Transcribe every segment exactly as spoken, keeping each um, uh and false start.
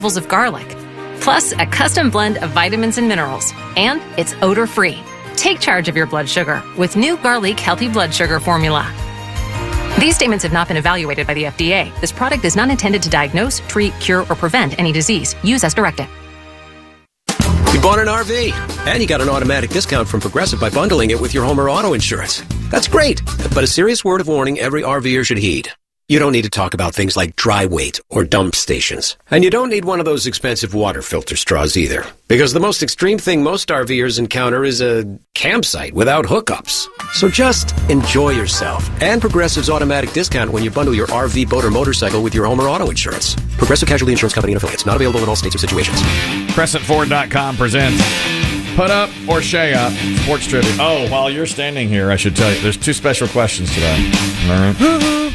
levels of garlic, plus a custom blend of vitamins and minerals, and it's odor-free. Take charge of your blood sugar with new Garlic Healthy Blood Sugar Formula. These statements have not been evaluated by the F D A. This product is not intended to diagnose, treat, cure, or prevent any disease. Use as directed. You bought an R V, and you got an automatic discount from Progressive by bundling it with your home or auto insurance. That's great, but a serious word of warning every RVer should heed. You don't need to talk about things like dry weight or dump stations. And you don't need one of those expensive water filter straws either. Because the most extreme thing most RVers encounter is a campsite without hookups. So just enjoy yourself. And Progressive's automatic discount when you bundle your R V, boat, or motorcycle with your home or auto insurance. Progressive Casualty Insurance Company and affiliates. Not available in all states or situations. Crescent Ford dot com presents Put Up or Shay Up Sports Trivia. Oh, while you're standing here, I should tell you, there's two special questions today. All right.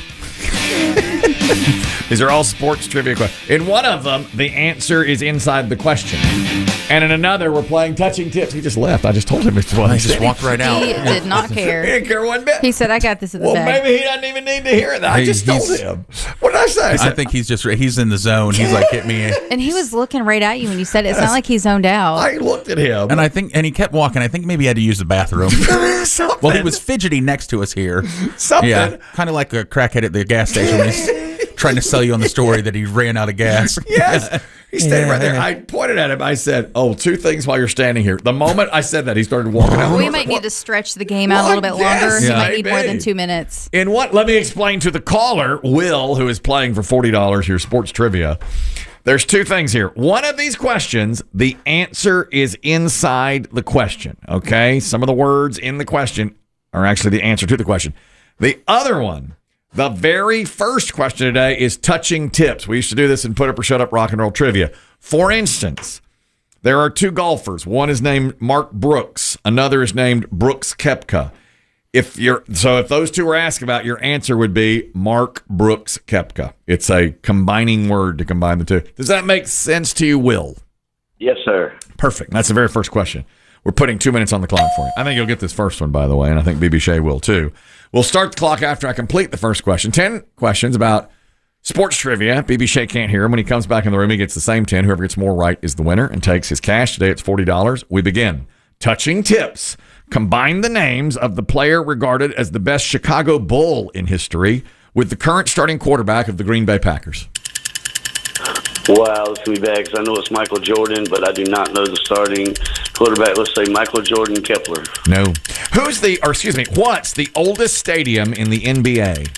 These are all sports trivia questions. In one of them, the answer is inside the question. And in another, we're playing touching tips. He just left. I just told him it's one. He just walked right out. He did not care. He didn't care one bit. He said, I got this in the well, bag. maybe he doesn't even need to hear it. I Hey, just told he's- him. What did I say? I, I said, think he's just he's in the zone. He's like, hit me. And he was looking right at you when you said it. It's not like he zoned out. I looked at him. And I think, and he kept walking. I think maybe he had to use the bathroom. Something. Well, he was fidgety next to us here. Something. Yeah, kind of like a crackhead at the gas station. When he's trying to sell you on the story that he ran out of gas. Yes. He's standing right there. I pointed at him. I said, oh, two things while you're standing here. The moment I said that, he started walking out. We might need to stretch the game out a little bit Yes, longer. He yeah. might need more maybe. than two minutes. In what? Let me explain to the caller, Will, who is playing for forty dollars here, sports trivia. There's two things here. One of these questions, the answer is inside the question. Okay? Some of the words in the question are actually the answer to the question. The other one, the very first question today is touching tips. We used to do this in Put Up or Shut Up Rock and Roll Trivia. For instance, there are two golfers. One is named Mark Brooks. Another is named Brooks Koepka. If you're so, if those two were asked about, your answer would be Mark Brooks Koepka. It's a combining word to combine the two. Does that make sense to you, Will? Yes, sir. Perfect. That's the very first question. We're putting two minutes on the clock for you. I think you'll get this first one, by the way, and I think B B Shea will too. We'll start the clock after I complete the first question. Ten questions about sports trivia. B B Shea can't hear him. When he comes back in the room, he gets the same ten. Whoever gets more right is the winner and takes his cash. Today it's forty dollars. We begin. Touching tips. Combine the names of the player regarded as the best Chicago Bull in history with the current starting quarterback of the Green Bay Packers. Wow, this will be bad because I know it's Michael Jordan, but I do not know the starting quarterback. Let's say Michael Jordan Kepler. No. Who's the, or excuse me, what's the oldest stadium in the N B A?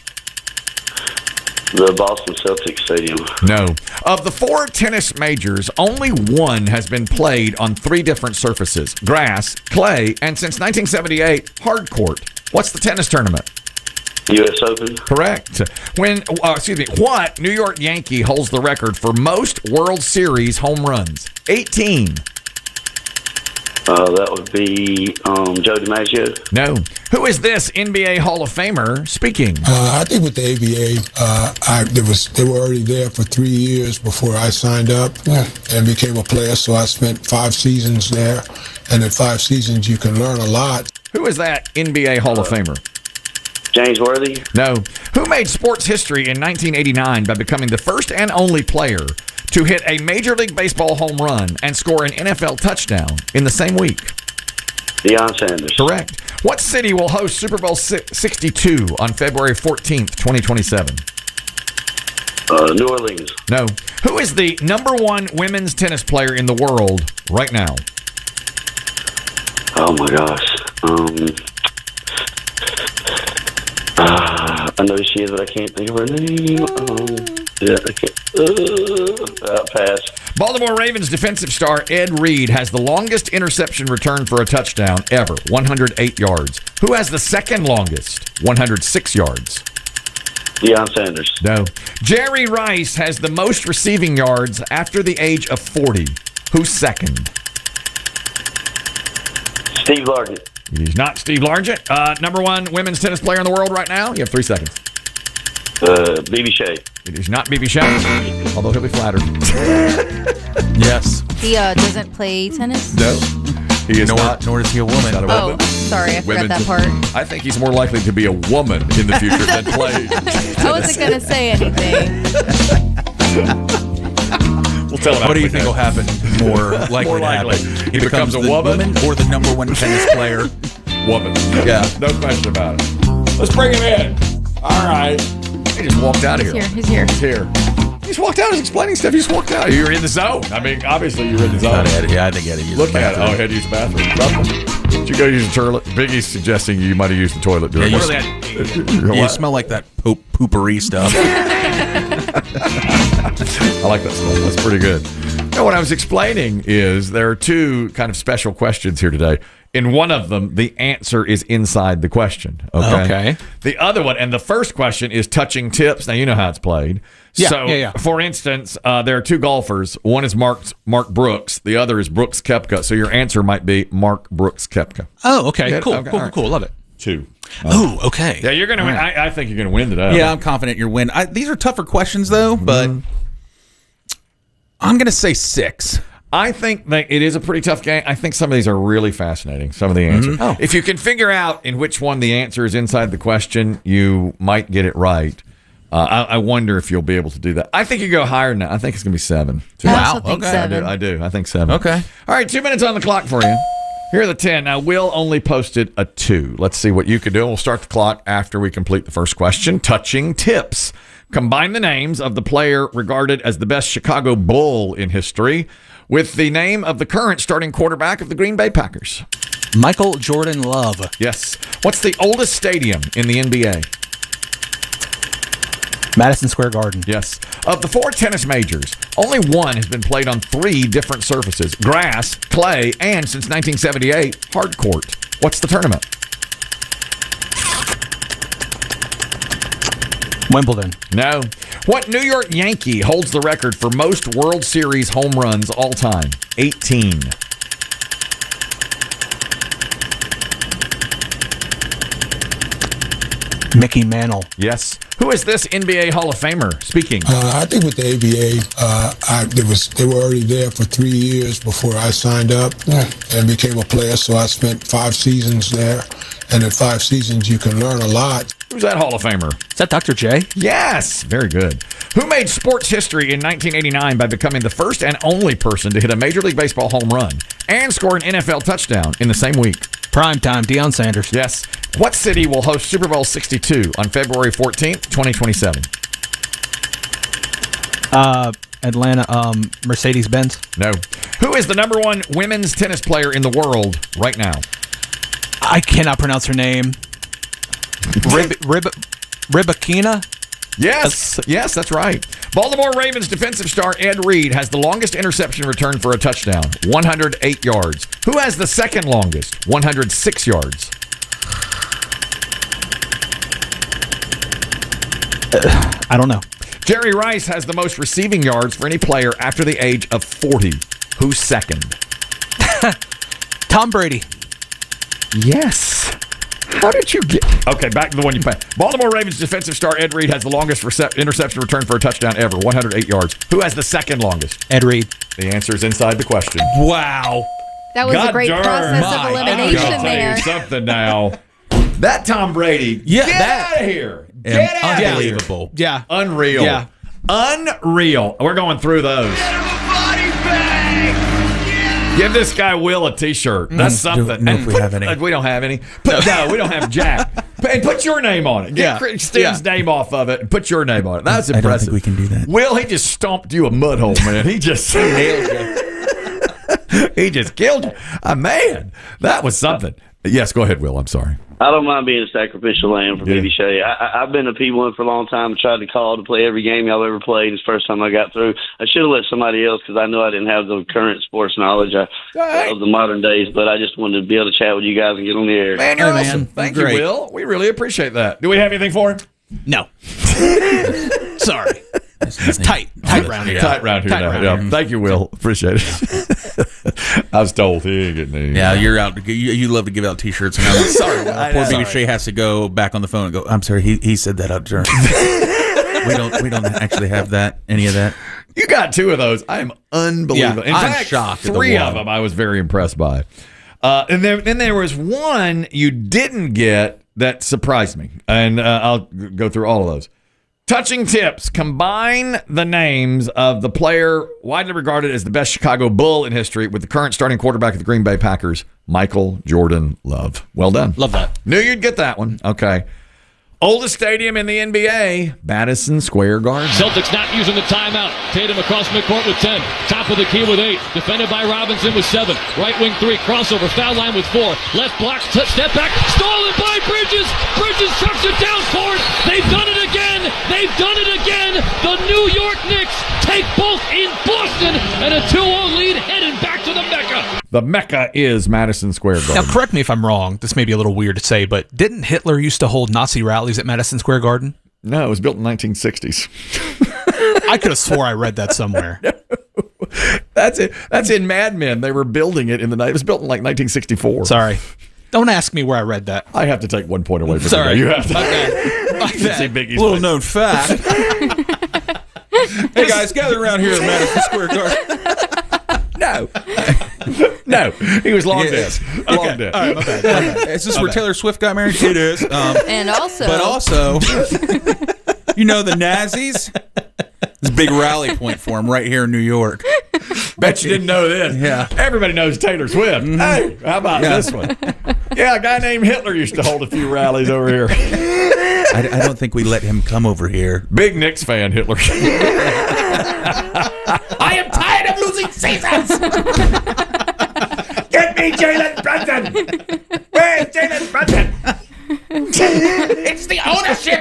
The Boston Celtics Stadium. No. Of the four tennis majors, only one has been played on three different surfaces: grass, clay, and since nineteen seventy-eight, hard court. What's the tennis tournament? U S Open. Correct. When, uh, excuse me, what New York Yankee holds the record for most World Series home runs? eighteen. Uh, that would be um, Joe DiMaggio. No. Who is this N B A Hall of Famer speaking? Uh, I think with the A B A, uh, I, there was, they were already there for three years before I signed up and became a player, so I spent five seasons there. And in five seasons, you can learn a lot. Who is that N B A Hall of Famer? James Worthy. No. Who made sports history in nineteen eighty-nine by becoming the first and only player to hit a Major League Baseball home run and score an N F L touchdown in the same week? Deion Sanders. Correct. What city will host Super Bowl sixty-two on February fourteenth, twenty twenty-seven? Uh, New Orleans. No. Who is the number one women's tennis player in the world right now? Oh, my gosh. Um, uh, I know she is, but I can't think of her name. Um, yeah, I can't. Uh, uh, pass. Baltimore Ravens defensive star Ed Reed has the longest interception return for a touchdown ever, one hundred eight yards. Who has the second longest, one hundred six yards? Deion Sanders. No. Jerry Rice has the most receiving yards after the age of forty. Who's second? Steve Largent. He's not Steve Largent. Uh, number one women's tennis player in the world right now. You have three seconds. Uh, B B Shea. It is not B B Shea, although he'll be flattered. Yes. He uh, doesn't play tennis? No. He is nor, not. nor is he a woman. Not a Oh, woman. sorry. I forgot Women's- that part. I think he's more likely to be a woman in the future than play. I wasn't going to say anything. We'll We'll tell him What do you after think the will happen more likely More to likely. happen? He becomes a the woman? or the number one tennis player. woman. Yeah. No question about it. Let's bring him in. All right. He just walked out of He's here. here. He's here. He's here. He just walked out. He's explaining stuff. He just walked out. You're in the zone. I mean, obviously you're in the zone. Not Ed. Yeah, I think Eddie used Look the at it. Oh, bathroom. he had to use the bathroom. Nothing. Did you go use the toilet? Biggie's suggesting you might have used the toilet during Yeah, this. you, yeah, you smell like that poop, poopery stuff. I like that stuff. That's pretty good. You know, what I was explaining is there are two kind of special questions here today. In one of them, the answer is inside the question. Okay. Okay. The other one, and the first question is touching tips. Now, you know how it's played. Yeah, so, yeah, yeah. for instance, uh, there are two golfers. One is Mark, Mark Brooks. The other is Brooks Koepka. So your answer might be Mark Brooks Koepka. Oh, okay. Yeah, Cool, okay, cool, all right. cool. Love it. Two. Oh, okay. Yeah, you're going to win. I, I think you're going to win today. Yeah, I'm confident you'll win. I, these are tougher questions, though, but I'm going to say six. I think that it is a pretty tough game. I think some of these are really fascinating, some of the answers. Oh. If you can figure out in which one the answer is inside the question, you might get it right. Uh, I, I wonder if you'll be able to do that. I think you go higher than that. I think it's going to be seven. I Wow, also think okay. I seven. do. I do. I think seven. Okay. All right, two minutes on the clock for you. Here are the ten. Now, Will only posted a two. Let's see what you can do. We'll start the clock after we complete the first question. Touching tips. Combine the names of the player regarded as the best Chicago Bull in history with the name of the current starting quarterback of the Green Bay Packers. Michael Jordan Love. Yes. What's the oldest stadium in the N B A? Madison Square Garden. Yes. Of the four tennis majors, only one has been played on three different surfaces: grass, clay, and since nineteen seventy-eight, hard court. What's the tournament? Wimbledon. No. What New York Yankee holds the record for most World Series home runs all time? eighteen. Mickey Mantle. Yes. Who is this N B A Hall of Famer speaking? Uh, I think with the A B A, uh, I, there was they were already there for three years before I signed up and became a player. So I spent five seasons there, and in five seasons you can learn a lot. Who's that Hall of Famer? Is that Doctor J? Yes. Very good. Who made sports history in nineteen eighty-nine by becoming the first and only person to hit a Major League Baseball home run and score an N F L touchdown in the same week? Prime time. Deion Sanders. Yes. What city will host Super Bowl sixty-two on February fourteenth, twenty twenty-seven? Uh, Atlanta. Um, Mercedes Benz. No. Who is the number one women's tennis player in the world right now? I cannot pronounce her name. Rib, Rib, Ribakina. Yes. Yes, that's right. Baltimore Ravens defensive star Ed Reed has the longest interception return for a touchdown, one hundred eight yards. Who has the second longest, one hundred six yards? I don't know. Jerry Rice has the most receiving yards for any player after the age of forty. Who's second? Tom Brady. Yes. How did you get... Okay, back to the one you played. Baltimore Ravens defensive star Ed Reed has the longest recep- interception return for a touchdown ever, one hundred eight yards. Who has the second longest? Ed Reed. The answer is inside the question. Wow. That was God a great darn. process My of I'll elimination tell there. you something now. That Tom Brady, Yeah, get that- out of here. Get out of here. Unbelievable. Yeah. Unreal. Yeah. Unreal. We're going through those. Give this guy Will a T-shirt. That's Mm, something. don't know if we put- have any. uh, We don't have any. Put, no, we don't have Jack. Put- And put your name on it. Get Yeah. Christine's Yeah. name off of it and put your name on it. That's I don't impressive. think we can do that. Will, he just stomped you a mud hole, man. He just nailed you. He just killed you. Uh, man, that was something. Yes, go ahead, Will. I'm sorry. I don't mind being a sacrificial lamb for Yeah. B B Shea. I, I, I've been a P one for a long time. Tried to call to play every game y'all ever played. It's the first time I got through. I should have let somebody else because I know I didn't have the current sports knowledge I, right. of the modern days. But I just wanted to be able to chat with you guys and get on the air. Man, you're Hey, man. awesome. Thank Great. you, Will. We really appreciate that. Do we have anything for him? No. Sorry. Tight. Tight round here. Tight round here Tight now. round Yeah. here. Thank you, Will. Appreciate it. I was told he ain't getting any. Yeah, you're out. You, you love to give out T-shirts. And I'm sorry. I Poor know. B B Shea has to go back on the phone and go. I'm sorry. He he said that up during. we don't we don't actually have that any of that. You got two of those. I am unbelievable. Yeah, In I'm fact, shocked at the three of one. them I was very impressed by. Uh, and then, then there was one you didn't get that surprised me. And uh, I'll g- go through all of those. Touching tips. Combine the names of the player widely regarded as the best Chicago Bull in history with the current starting quarterback of the Green Bay Packers, Michael Jordan Love. Well done. Love that. Knew you'd get that one. Okay. Oldest stadium in the N B A, Madison Square Garden. Celtics not using the timeout. Tatum across midcourt with ten. Top of the key with eight. Defended by Robinson with seven. Right wing three. Crossover. Foul line with four. Left block. T- step back. Stolen by Bridges. Bridges chucks it down court. They've done it again. They've done it again. The New York Knicks take both in Boston and a two oh lead heading back to the Mecca. The Mecca is Madison Square Garden. Now, correct me if I'm wrong. This may be a little weird to say, but didn't Hitler used to hold Nazi rallies at Madison Square Garden? No, it was built in the nineteen sixties. I could have swore I read that somewhere. No. That's it. That's in Mad Men. They were building it in the night. It was built in like nineteen sixty-four. Sorry. Don't ask me where I read that. I have to take one point away from Sorry. you. You have to. My bad. My bad. See Biggie's Little face. known fact. Hey guys, gather around here at Madison Square Garden. No. No. He was long Yeah. dead. Long Okay. dead. All right, my bad. My bad. Is this where Taylor Swift got married? It is. Um, And also, but also, you know the Nazis? It's a big rally point for them right here in New York. Bet you didn't know this. Yeah. Everybody knows Taylor Swift. Hey, how about Yeah. this one? Yeah, a guy named Hitler used to hold a few rallies over here. I, I don't think we let him come over here. Big Knicks fan, Hitler. I am tired of losing seasons. Get me Jalen Brunson. Where's Jalen Brunson? It's the ownership.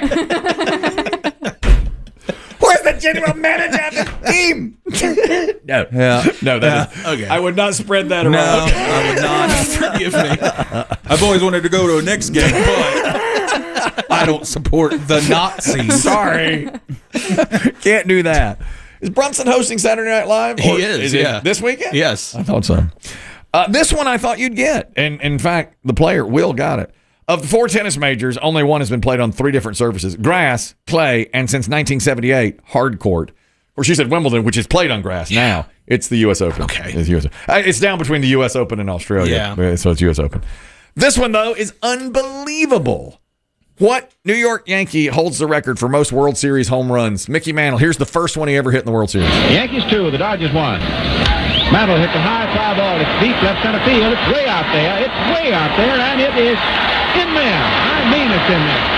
Where's the general manager of the team? No. Yeah. No, that Yeah. is, Okay. I would not spread that No, around. I would not. Forgive me. I've always wanted to go to a Knicks game, but I don't support the Nazis. Sorry. Can't do that. Is Brunson hosting Saturday Night Live? He Or is, it yeah. this weekend? Yes. I thought so. Uh, this one I thought you'd get. And in fact, the player, Will, got it. Of the four tennis majors, only one has been played on three different surfaces: grass, clay, and since nineteen seventy-eight, hard court. Or she said Wimbledon, which is played on grass. Now it's the U S Open. Okay. It's, U S Uh, it's down between the U S Open and Australia. Yeah. So it's U S Open. This one, though, is unbelievable. What New York Yankee holds the record for most World Series home runs? Mickey Mantle. Here's the first one he ever hit in the World Series. The Yankees two, the Dodgers one. Mantle hits a high fly ball. It's deep left center field. It's way out there. It's way out there, and it is in there. I mean it's in there.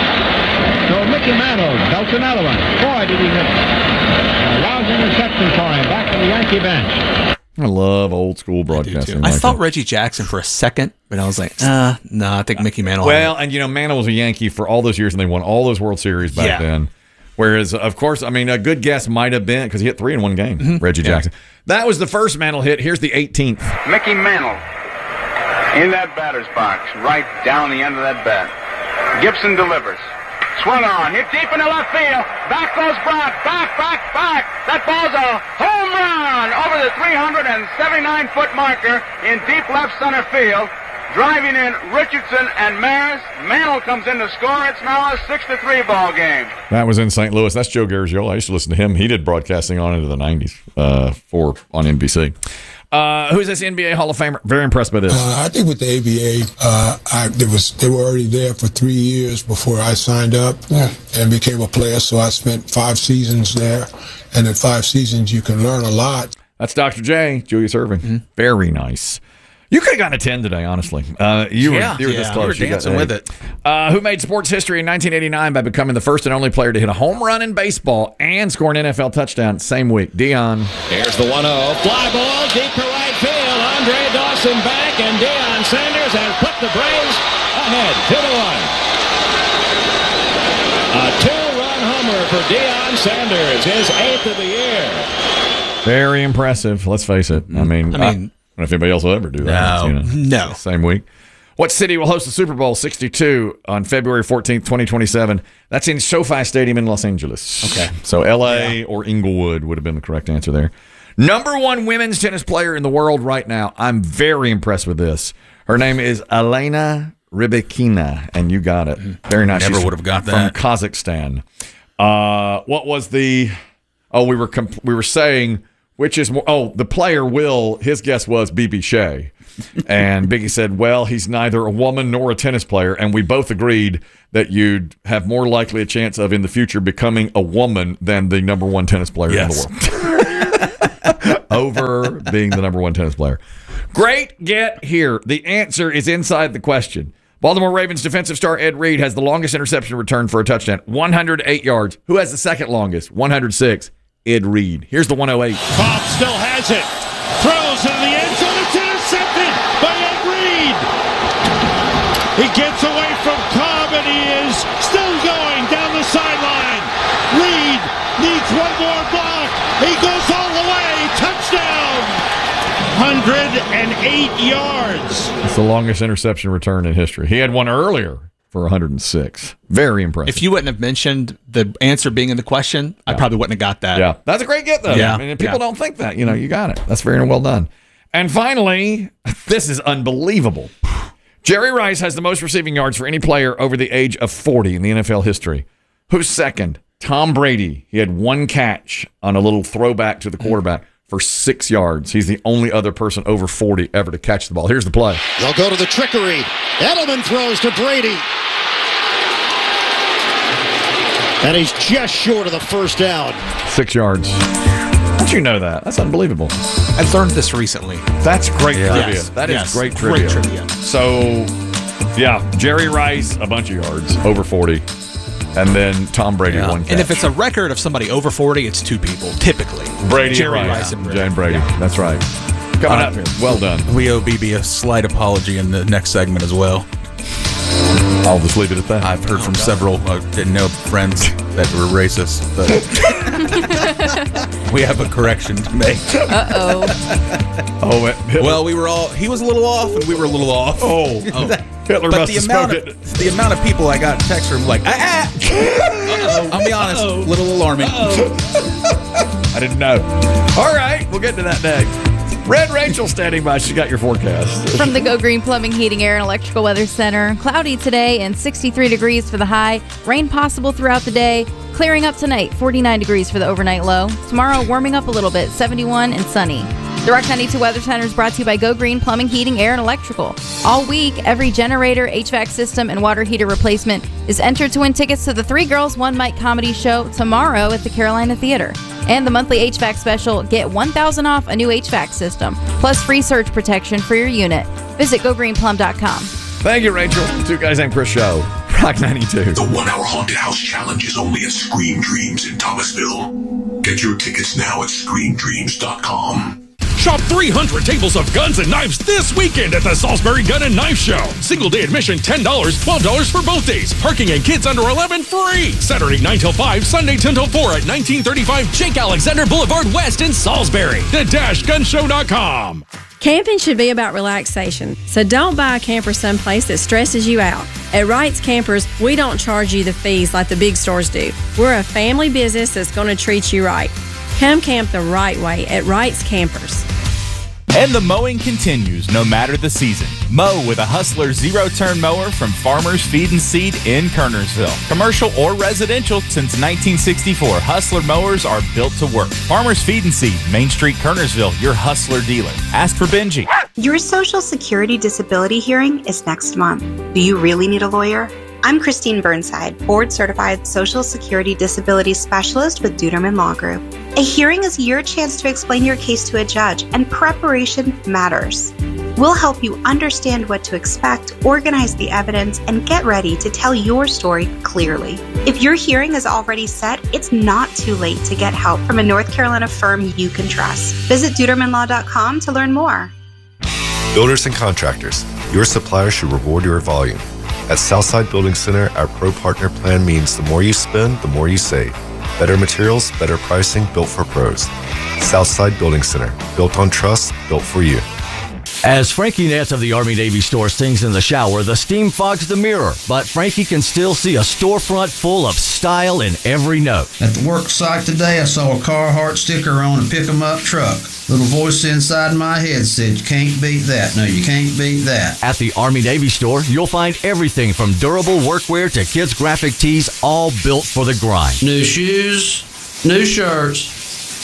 So Mickey Mantle belts another one. Boy, did he hit it. A lousy interception for him back to the Yankee bench. I love old school broadcasting. I like thought that. Reggie Jackson for a second, but I was like, uh, no, I think Mickey Mantle. Well, and you know, Mantle was a Yankee for all those years, and they won all those World Series back Yeah. then. Whereas, of course, I mean, a good guess might have been because he hit three in one game. Mm-hmm. Reggie Jackson. That was the first Mantle hit. Here's the eighteenth. Mickey Mantle in that batter's box, right down the end of that bat. Gibson delivers. Swung on, hit deep in the left field. Back goes Brock. Back, back, back. That ball's a home run over the three hundred seventy-nine foot marker in deep left center field. Driving in Richardson and Maris. Mantle comes in to score. It's now a six to three ball game. That was in Saint Louis. That's Joe Garagiola. I used to listen to him. He did broadcasting on into the nineties uh, for on N B C. Uh, who's this N B A Hall of Famer? Very impressed by this. Uh, I think with the A B A, uh, I, there was they were already there for three years before I signed up yeah. and became a player. So I spent five seasons there, and in five seasons you can learn a lot. That's Doctor J, Julius Irving. Mm-hmm. Very nice. You could have gotten a ten today, honestly. Uh, you were, yeah, you were yeah. this close. You were dancing got, with it. Uh, who made sports history in nineteen eighty-nine by becoming the first and only player to hit a home run in baseball and score an N F L touchdown same week? Deion. Here's the one oh. Fly ball deep to right field. Andre Dawson back, and Deion Sanders has put the Braves ahead. two to one. A two-run homer for Deion Sanders, his eighth of the year. Very impressive. Let's face it. I mean, I mean, I don't know if anybody else will ever do that. No, you know, no. Same week. What city will host the Super Bowl sixty-two on February fourteenth, twenty twenty-seven? That's in SoFi Stadium in Los Angeles. Okay. So L A yeah. or Inglewood would have been the correct answer there. Number one women's tennis player in the world right now. I'm very impressed with this. Her name is Elena Rybakina, and you got it. Very nice. Never She's would have got that. From Kazakhstan. Uh, what was the... Oh, we were comp- we were saying... Which is more? Oh, the player Will. His guess was B B Shea, and Biggie said, "Well, he's neither a woman nor a tennis player." And we both agreed that you'd have more likely a chance of in the future becoming a woman than the number one tennis player Yes. in the world. Over being the number one tennis player. Great get here. The answer is inside the question. Baltimore Ravens defensive star Ed Reed has the longest interception return for a touchdown, one hundred eight yards. Who has the second longest? one hundred six. Ed Reed. Here's the one oh eight. Cobb still has it. Throws into the end zone. It's intercepted by Ed Reed. He gets away from Cobb, and he is still going down the sideline. Reed needs one more block. He goes all the way. Touchdown. one hundred eight yards. It's the longest interception return in history. He had one earlier for one hundred six. Very impressive. If you wouldn't have mentioned the answer being in the question, I probably wouldn't have got that. Yeah, that's a great get, though. Yeah. I mean, people Yeah. don't think that. You know, you got it. That's very well done. And finally, this is unbelievable. Jerry Rice has the most receiving yards for any player over the age of forty in the N F L history. Who's second? Tom Brady. He had one catch on a little throwback to the quarterback for six yards. He's the only other person over forty ever to catch the ball. Here's the play. They'll go to the trickery. Edelman throws to Brady. And he's just short of the first down. Six yards. How'd you know that? That's unbelievable. I've learned this recently. That's great Yeah. trivia. Yes. That is Yes. great Great trivia. trivia. So, yeah, Jerry Rice, a bunch of yards, over forty. And then Tom Brady, one catch. And if it's a record of somebody over forty, it's two people, typically. Brady Jerry and Rice. Rice and Brady. Jane Brady. That's right. Coming up here. Well done. We owe B B a slight apology in the next segment as well. I'll just leave it at that. I've heard from several, uh, didn't know friends that were racist, but we have a correction to make. Uh-oh. Oh, it, Hitler. Well, we were all, he was a little off and we were a little off. Oh, Oh. Hitler But must the have amount, spoken. of, the amount of people I got text from like, ah, ah. Uh-oh. I'll be honest, a little alarming. I didn't know. All right, we'll get to that next. Red Rachel standing by. She's got your forecast. From the Go Green Plumbing, Heating, Air, and Electrical Weather Center. Cloudy today and sixty-three degrees for the high. Rain possible throughout the day. Clearing up tonight, forty-nine degrees for the overnight low. Tomorrow, warming up a little bit, seventy-one and sunny. The Rock ninety-two Weather Center is brought to you by Go Green Plumbing, Heating, Air, and Electrical. All week, every generator, H V A C system, and water heater replacement is entered to win tickets to the Three Girls, One Mic comedy show tomorrow at the Carolina Theater. And the monthly H V A C special, get one thousand dollars off a new H V A C system, plus free surge protection for your unit. Visit go green plum dot com. Thank you, Rachel. Two Guys Named Chris show. Rock ninety-two. The one-hour haunted house challenge is only at Scream Dreams in Thomasville. Get your tickets now at scream dreams dot com. Shop three hundred tables of guns and knives this weekend at the Salisbury Gun and Knife Show. Single day admission ten dollars, twelve dollars for both days. Parking and kids under eleven free. Saturday nine till five, Sunday ten till four at nineteen thirty-five Jake Alexander Boulevard West in Salisbury. the dash gun show dot com. Camping should be about relaxation, so don't buy a camper someplace that stresses you out. At Wright's Campers, we don't charge you the fees like the big stores do. We're a family business that's going to treat you right. Come camp the right way at Wright's Campers. And the mowing continues no matter the season. Mow with a Hustler zero-turn mower from Farmers Feed and Seed in Kernersville. Commercial or residential since nineteen sixty-four, Hustler mowers are built to work. Farmers Feed and Seed, Main Street, Kernersville, your Hustler dealer. Ask for Benji. Your Social Security disability hearing is next month. Do you really need a lawyer? I'm Christine Burnside, board-certified Social Security Disability Specialist with Duderman Law Group. A hearing is your chance to explain your case to a judge, and preparation matters. We'll help you understand what to expect, organize the evidence, and get ready to tell your story clearly. If your hearing is already set, it's not too late to get help from a North Carolina firm you can trust. Visit duderman law dot com to learn more. Builders and contractors, your supplier should reward your volume. At Southside Building Center, our Pro Partner Plan means the more you spend, the more you save. Better materials, better pricing, built for pros. Southside Building Center, built on trust, built for you. As Frankie Ness of the Army-Navy store sings in the shower, the steam fogs the mirror, but Frankie can still see a storefront full of style in every note. At the work site today, I saw a Carhartt sticker on a pick-em-up truck. Little voice inside my head said, you can't beat that. No, you can't beat that. At the Army-Navy store, you'll find everything from durable workwear to kids' graphic tees, all built for the grind. New shoes, new shirts,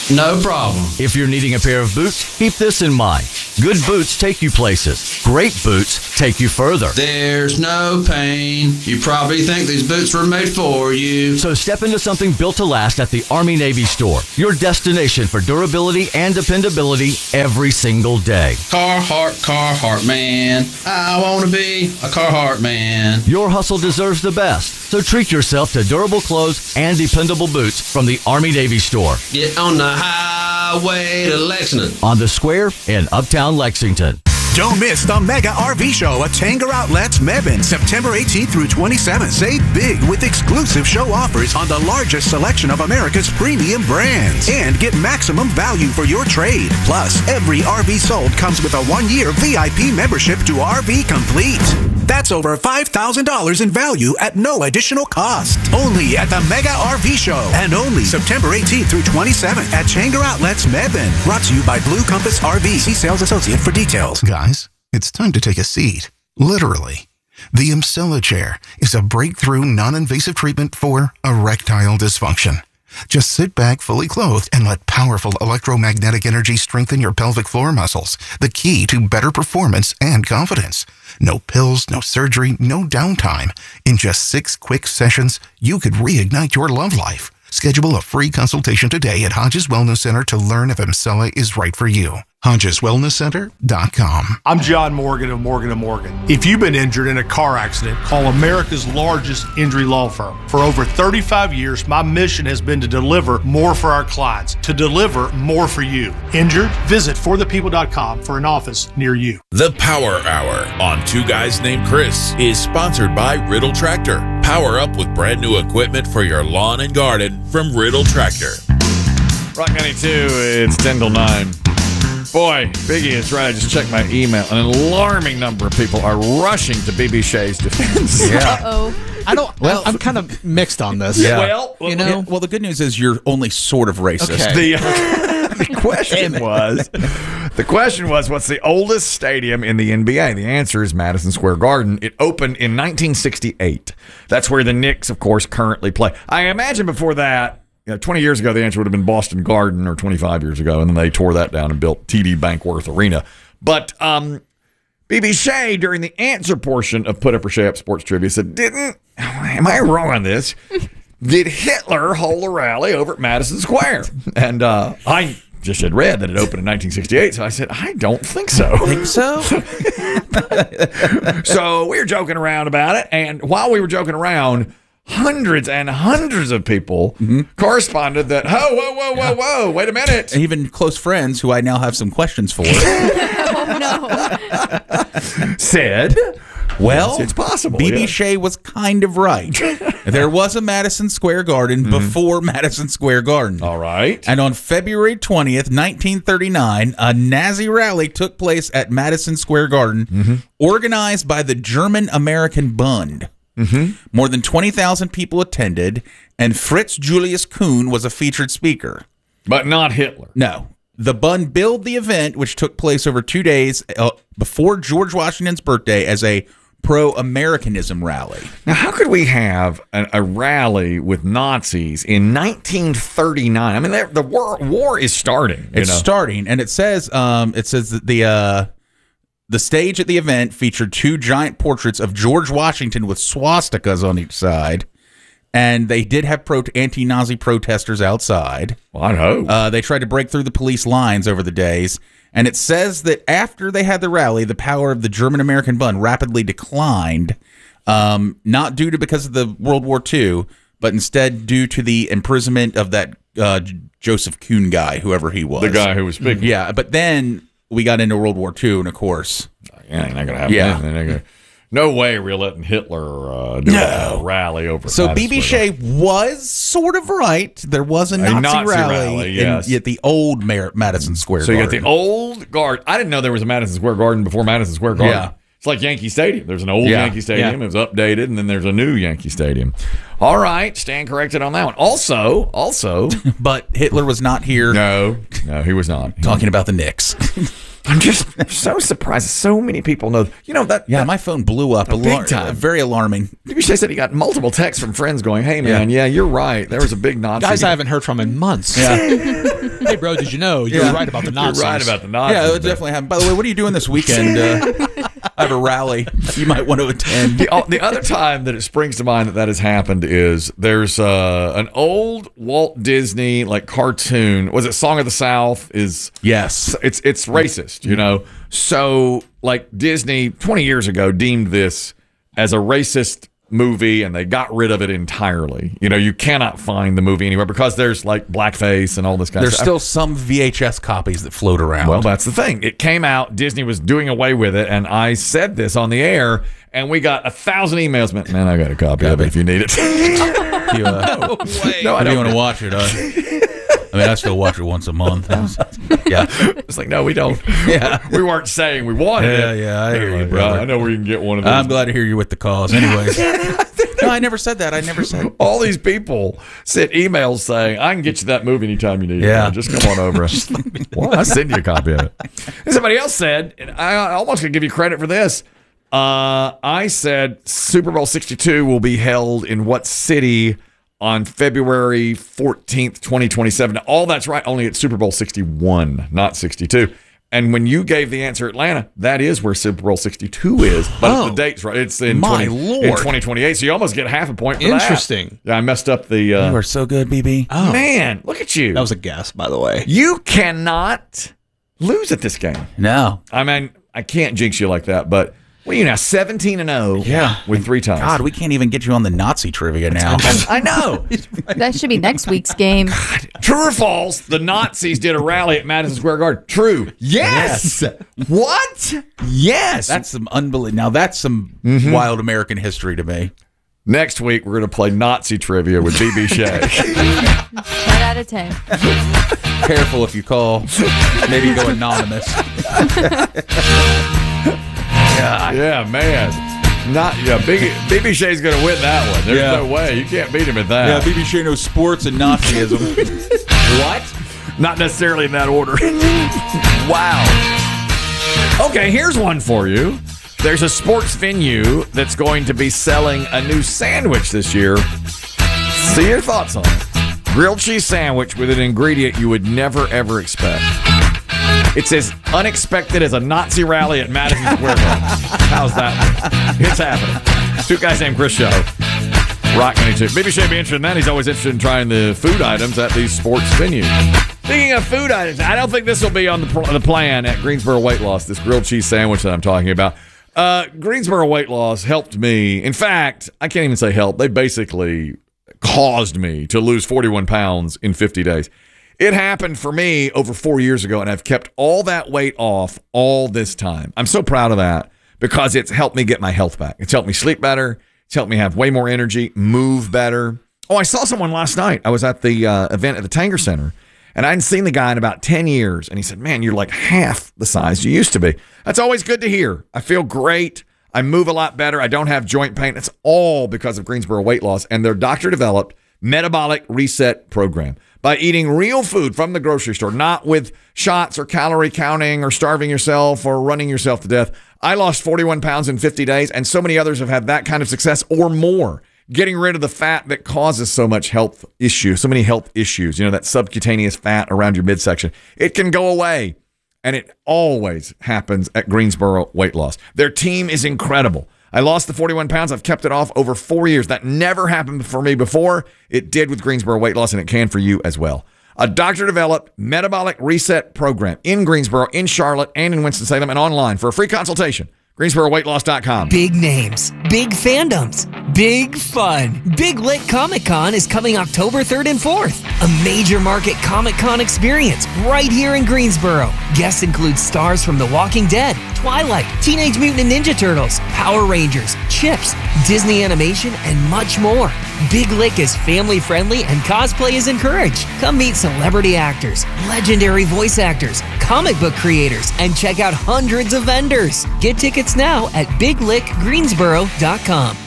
No problem. If you're needing a pair of boots, keep this in mind. Good boots take you places. Great boots take you further. There's no pain. You probably think these boots were made for you. So step into something built to last at the Army-Navy store. Your destination for durability and dependability every single day. Carhartt, Carhartt, man. I want to be a Carhartt man. Your hustle deserves the best. So treat yourself to durable clothes and dependable boots from the Army-Navy store. Get on the highway to Lexington. On the square in Uptown Lexington. Don't miss the Mega R V Show at Tanger Outlets Mebane, September eighteenth through twenty-seventh. Save big with exclusive show offers on the largest selection of America's premium brands. And get maximum value for your trade. Plus, every R V sold comes with a one-year V I P membership to R V Complete. That's over five thousand dollars in value at no additional cost. Only at the Mega R V Show. And only September eighteenth through twenty-seventh at Tanger Outlets Mebane. Brought to you by Blue Compass R V. See sales associate for details. Guys, it's time to take a seat. Literally. The Emsella chair is a breakthrough non-invasive treatment for erectile dysfunction. Just sit back fully clothed and let powerful electromagnetic energy strengthen your pelvic floor muscles, the key to better performance and confidence. No pills, no surgery, no downtime. In just six quick sessions, you could reignite your love life. Schedule a free consultation today at Hodges Wellness Center to learn if Emsella is right for you. Hodges Wellness Center dot com. I'm John Morgan of Morgan and Morgan. If you've been injured in a car accident, call America's largest injury law firm. For over thirty-five years, my mission has been to deliver more for our clients, to deliver more for you. Injured? Visit for the people dot com for an office near you. The Power Hour on Two Guys Named Chris is sponsored by Riddle Tractor. Power up with brand new equipment for your lawn and garden from Riddle Tractor. Rock ninety-two, it's ten till nine. Boy, Biggie is right. I just checked my email. An alarming number of people are rushing to B B Shea's defense. Yeah. Uh-oh. I don't. Well, I'm kind of mixed on this. Yeah. Well, You know, well, the good news is you're only sort of racist. Okay. The, uh, the question was, the question was, what's the oldest stadium in the N B A? The answer is Madison Square Garden. It opened in nineteen sixty-eight. That's where the Knicks, of course, currently play. I imagine before that, you know, twenty years ago, the answer would have been Boston Garden, or twenty-five years ago, and then they tore that down and built T D Bankworth Arena. But um, B B Shea, during the answer portion of Put Up or Shea Up Sports Trivia, said, didn't, am I wrong on this? Did Hitler hold a rally over at Madison Square? And uh, I just had read that it opened in nineteen sixty-eight, so I said, I don't think so. Think so? So we were joking around about it, and while we were joking around, hundreds and hundreds of people mm-hmm. corresponded that, oh, whoa, whoa, whoa, whoa, wait a minute. Even close friends who I now have some questions for. Oh, no. Said, well, yes, it's possible. B B yeah. Shea was kind of right. There was a Madison Square Garden mm-hmm. before Madison Square Garden. All right. And on February twentieth, nineteen thirty-nine, a Nazi rally took place at Madison Square Garden, mm-hmm. organized by the German-American Bund. Mm-hmm. More than twenty thousand people attended, and Fritz Julius Kuhn was a featured speaker. But not Hitler. No. The Bund billed the event, which took place over two days uh, before George Washington's birthday, as a pro-Americanism rally. Now, how could we have a, a rally with Nazis in nineteen thirty-nine? I mean, the war, war is starting. It's you know? starting, and it says um, it says that the uh, the stage at the event featured two giant portraits of George Washington with swastikas on each side. And they did have pro- anti-Nazi protesters outside. Well, I hope. Uh, they tried to break through the police lines over the days. And it says that after they had the rally, the power of the German-American Bund rapidly declined, um, not due to because of the World War Two, but instead due to the imprisonment of that uh, Joseph Kuhn guy, whoever he was. The guy who was speaking. Yeah, but then we got into World War Two, and of course... Yeah, ain't not going to happen. Yeah. They're not gonna, no way we're letting Hitler uh, do no. a rally over. So B B Shea was sort of right. There was a Nazi, a Nazi rally, rally yes. in, at the old Mar- Madison Square so Garden. So you got the old guard. I didn't know there was a Madison Square Garden before Madison Square Garden. Yeah. It's like Yankee Stadium. There's an old yeah. Yankee Stadium. Yeah. It was updated, and then there's a new Yankee Stadium. All right, stand corrected on that one. Also, also, but Hitler was not here. No, no, he was not. Talking about the Knicks. I'm just so surprised. So many people know. You know that. Yeah, that, my phone blew up. Big Alar- time. Very alarming. B B Shay said he got multiple texts from friends going, "Hey man, yeah, yeah you're right. There was a big Nazi." Guys I haven't heard from in months. Yeah. Hey, bro, did you know you're Yeah. right about the Nazis? You're right about the Nazis. Yeah, it definitely happened. By the way, what are you doing this weekend? Uh, I have a rally you might want to attend. The, the other time that it springs to mind that that has happened is there's uh, an old Walt Disney like cartoon. Was it Song of the South? Is yes, it's it's racist, you know. So like Disney twenty years ago deemed this as a racist movie, and they got rid of it entirely. You know, you cannot find the movie anywhere because there's like blackface and all this kind There's of stuff. still some V H S copies that float around. Well, that's the thing. It came out, Disney was doing away with it, and I said this on the air, and we got a thousand emails. Man, man I got a copy of it if you need it. you, uh, no, no, I do you don't. want to watch it? Uh, I mean, I still watch it once a month. Yeah. It's like, no, we don't. Yeah. We weren't saying we wanted Yeah, it. yeah, I hear you, Like, brother. "Yeah, I know where you can get one of those. I'm glad to hear you with the cause. Anyways. No, I never said that. I never said. All these people sent emails saying, I can get you that movie anytime you need it. Yeah. Man. Just come on over. Well, I'll send you a copy of it. And somebody else said, and I I almost could give you credit for this. Uh, I said Super Bowl sixty-two will be held in what city on February fourteenth, twenty twenty-seven. Now, all that's right, only it's Super Bowl sixty-one, not sixty-two. And when you gave the answer Atlanta, that is where Super Bowl sixty-two is. But Oh. the date's right. It's in, My 20, Lord. in twenty twenty-eight, so you almost get half a point for that. Interesting. Yeah, I messed up the... Uh, You are so good, B B. Oh. Man, look at you. That was a guess, by the way. You cannot lose at this game. No. I mean, I can't jinx you like that, but what are you now, seventeen and oh Yeah. with three times? God, we can't even get you on the Nazi trivia now. I know. That should be next week's game. True or false, the Nazis did a rally at Madison Square Garden. True. Yes. What? Yes. That's some unbelievable. Now that's some Mhm. wild American history to me. Next week, we're going to play Nazi trivia with B B Shay. Ten out of ten. Careful if you call. Maybe go anonymous. Yeah, yeah, man. Not yeah. Big B B Shay's going to win that one. There's Yeah. no way you can't beat him at that. Yeah, B B Shay knows sports and Nazism. What? Not necessarily in that order. Wow. Okay, here's one for you. There's a sports venue that's going to be selling a new sandwich this year. See your thoughts on it. Grilled cheese sandwich with an ingredient you would never, ever expect. It's as unexpected as a Nazi rally at Madison Square Garden. How's that? It's happening. Two Guys Named Chris show. Rock ninety-two. Maybe Shay be interested in that. He's always interested in trying the food items at these sports venues. Speaking of food items, I don't think this will be on the, pl- the plan at Greensboro Weight Loss, this grilled cheese sandwich that I'm talking about. Uh, Greensboro Weight Loss helped me. In fact, I can't even say help. They basically caused me to lose forty-one pounds in fifty days. It happened for me over four years ago, and I've kept all that weight off all this time. I'm so proud of that because it's helped me get my health back. It's helped me sleep better. It's helped me have way more energy, move better. Oh, I saw someone last night. I was at the uh, event at the Tanger Center, and I hadn't seen the guy in about ten years. And he said, man, you're like half the size you used to be. That's always good to hear. I feel great. I move a lot better. I don't have joint pain. It's all because of Greensboro Weight Loss and their doctor-developed metabolic reset program. By eating real food from the grocery store, not with shots or calorie counting or starving yourself or running yourself to death. I lost forty-one pounds in fifty days, and so many others have had that kind of success or more. Getting rid of the fat that causes so much health issues, so many health issues, you know, that subcutaneous fat around your midsection. It can go away, and it always happens at Greensboro Weight Loss. Their team is incredible. I lost the forty-one pounds. I've kept it off over four years. That never happened for me before. It did with Greensboro Weight Loss, and it can for you as well. A doctor-developed metabolic reset program in Greensboro, in Charlotte, and in Winston-Salem, and online for a free consultation. Greensboro Weight Loss dot com. Big names, big fandoms, big fun. Big Lit Comic Con is coming October third and fourth. A major market Comic Con experience right here in Greensboro. Guests include stars from The Walking Dead, Twilight, Teenage Mutant Ninja Turtles, Power Rangers, Chips, Disney Animation, and much more. Big Lick is family friendly and cosplay is encouraged. Come meet celebrity actors, legendary voice actors, comic book creators, and check out hundreds of vendors. Get tickets now at big lick greensboro dot com.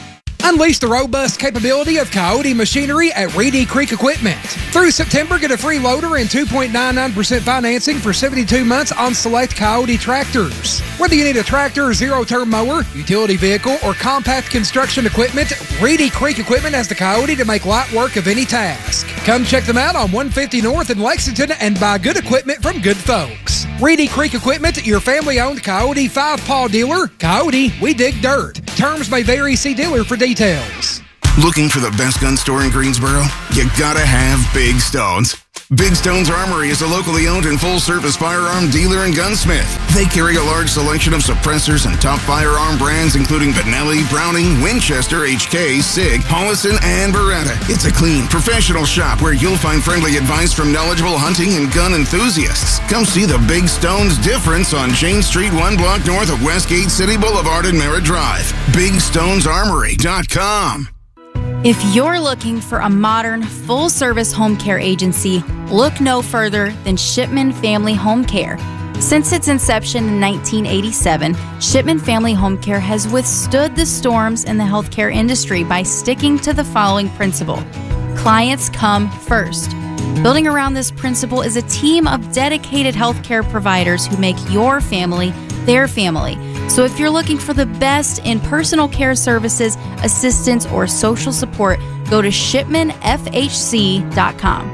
Unleash the robust capability of Coyote machinery at Reedy Creek Equipment. Through September, get a free loader and two point nine nine percent financing for seventy-two months on select Coyote tractors. Whether you need a tractor, zero-turn mower, utility vehicle, or compact construction equipment, Reedy Creek Equipment has the Coyote to make light work of any task. Come check them out on one fifty North in Lexington and buy good equipment from good folks. Reedy Creek Equipment, your family-owned Coyote five-paw dealer. Coyote, we dig dirt. Terms may vary. See dealer for details. Looking for the best gun store in Greensboro? You gotta have Big Stones. Big Stones Armory is a locally owned and full-service firearm dealer and gunsmith. They carry a large selection of suppressors and top firearm brands including Benelli, Browning, Winchester, H K, Sig, Hollison, and Beretta. It's a clean, professional shop where you'll find friendly advice from knowledgeable hunting and gun enthusiasts. Come see the Big Stones difference on Jane Street, one block north of Westgate City Boulevard and Merritt Drive. Big Stones Armory dot com. If you're looking for a modern, full-service home care agency, look no further than Shipman Family Home Care. Since its inception in nineteen eighty-seven, Shipman Family Home Care has withstood the storms in the healthcare industry by sticking to the following principle: clients come first. Building around this principle is a team of dedicated healthcare providers who make your family their family. So if you're looking for the best in personal care services, assistance, or social support, go to shipman f h c dot com.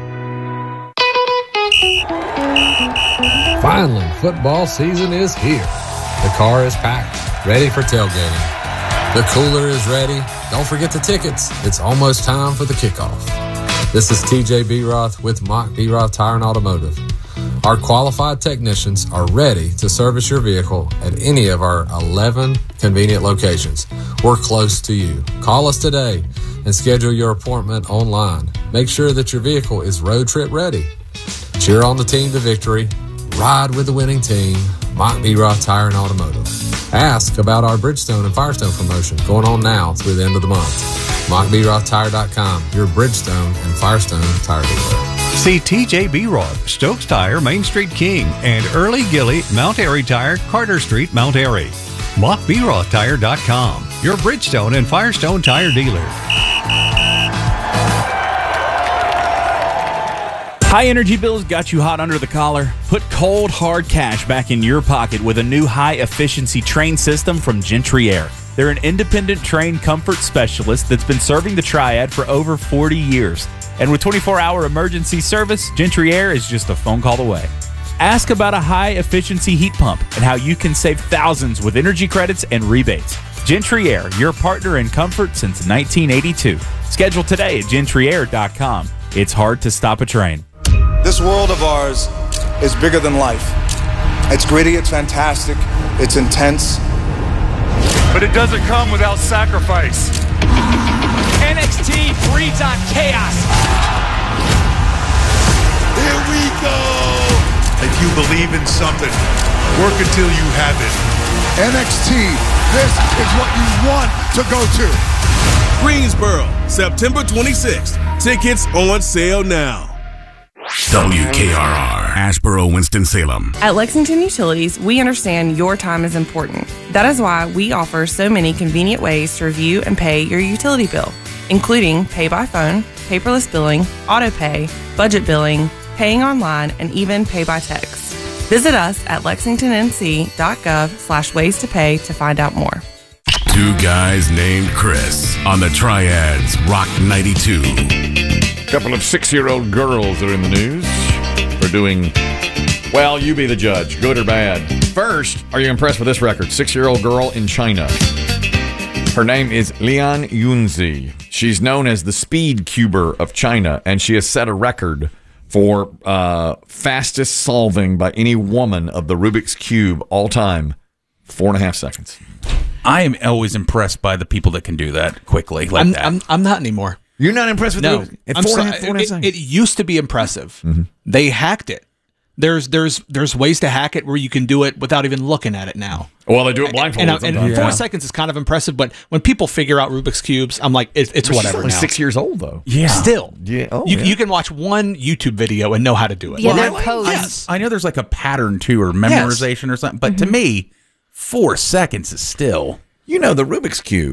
Finally, football season is here. The car is packed, ready for tailgating. The cooler is ready. Don't forget the tickets. It's almost time for the kickoff. This is T J B. Roth with Mock B. Roth Tire and Automotive. Our qualified technicians are ready to service your vehicle at any of our eleven convenient locations. We're close to you. Call us today and schedule your appointment online. Make sure that your vehicle is road trip ready. Cheer on the team to victory. Ride with the winning team. Mock B. Roth Tire and Automotive. Ask about our Bridgestone and Firestone promotion going on now through the end of the month. Mock B Roth Tire dot com, your Bridgestone and Firestone tire dealer. See T J B. Roth, Stokes Tire, Main Street King, and Early Gilly, Mount Airy Tire, Carter Street, Mount Airy. Mock B Roth Tire dot com, your Bridgestone and Firestone tire dealer. High energy bills got you hot under the collar? Put cold, hard cash back in your pocket with a new high-efficiency train system from Gentry Air. They're an independent train comfort specialist that's been serving the Triad for over forty years. And with twenty-four hour emergency service, Gentry Air is just a phone call away. Ask about a high-efficiency heat pump and how you can save thousands with energy credits and rebates. Gentry Air, your partner in comfort since nineteen eighty-two. Schedule today at gentry air dot com. It's hard to stop a train. This world of ours is bigger than life. It's gritty, it's fantastic, it's intense. But it doesn't come without sacrifice. N X T breeds on chaos. Here we go. If you believe in something, work until you have it. N X T, this is what you want to go to. Greensboro, September twenty-sixth. Tickets on sale now. W K R R, Asheboro, Winston-Salem. At Lexington Utilities, we understand your time is important. That is why we offer so many convenient ways to review and pay your utility bill, including pay by phone, paperless billing, auto pay, budget billing, paying online, and even pay by text. Visit us at lexington n c dot gov slash ways to pay to find out more. Two guys named Chris on the Triads Rock ninety-two. A couple of six-year-old girls are in the news for doing, well, you be the judge, good or bad. First, are you impressed with this record? Six-year-old girl in China. Her name is Lian Yunzi. She's known as the speed cuber of China, and she has set a record for uh, fastest solving by any woman of the Rubik's Cube all time. Four and a half seconds. I am always impressed by the people that can do that quickly like I'm, that. I'm, I'm not anymore. You're not impressed with no. the At I'm four so, and a half, four and a half it, seconds. it used to be impressive. Mm-hmm. They hacked it. There's there's there's ways to hack it where you can do it without even looking at it now. Well, they do it blindfolded. And, and, and yeah. four seconds is kind of impressive, but when people figure out Rubik's Cubes, I'm like, it, it's But whatever she's only now. six years old, though. Yeah. Still. Yeah. Oh, you, yeah. you can watch one YouTube video and know how to do it. Yeah, Well, they're posed. yes. I know there's like a pattern to or memorization or something, but to me, four seconds is still. You know, the Rubik's Cube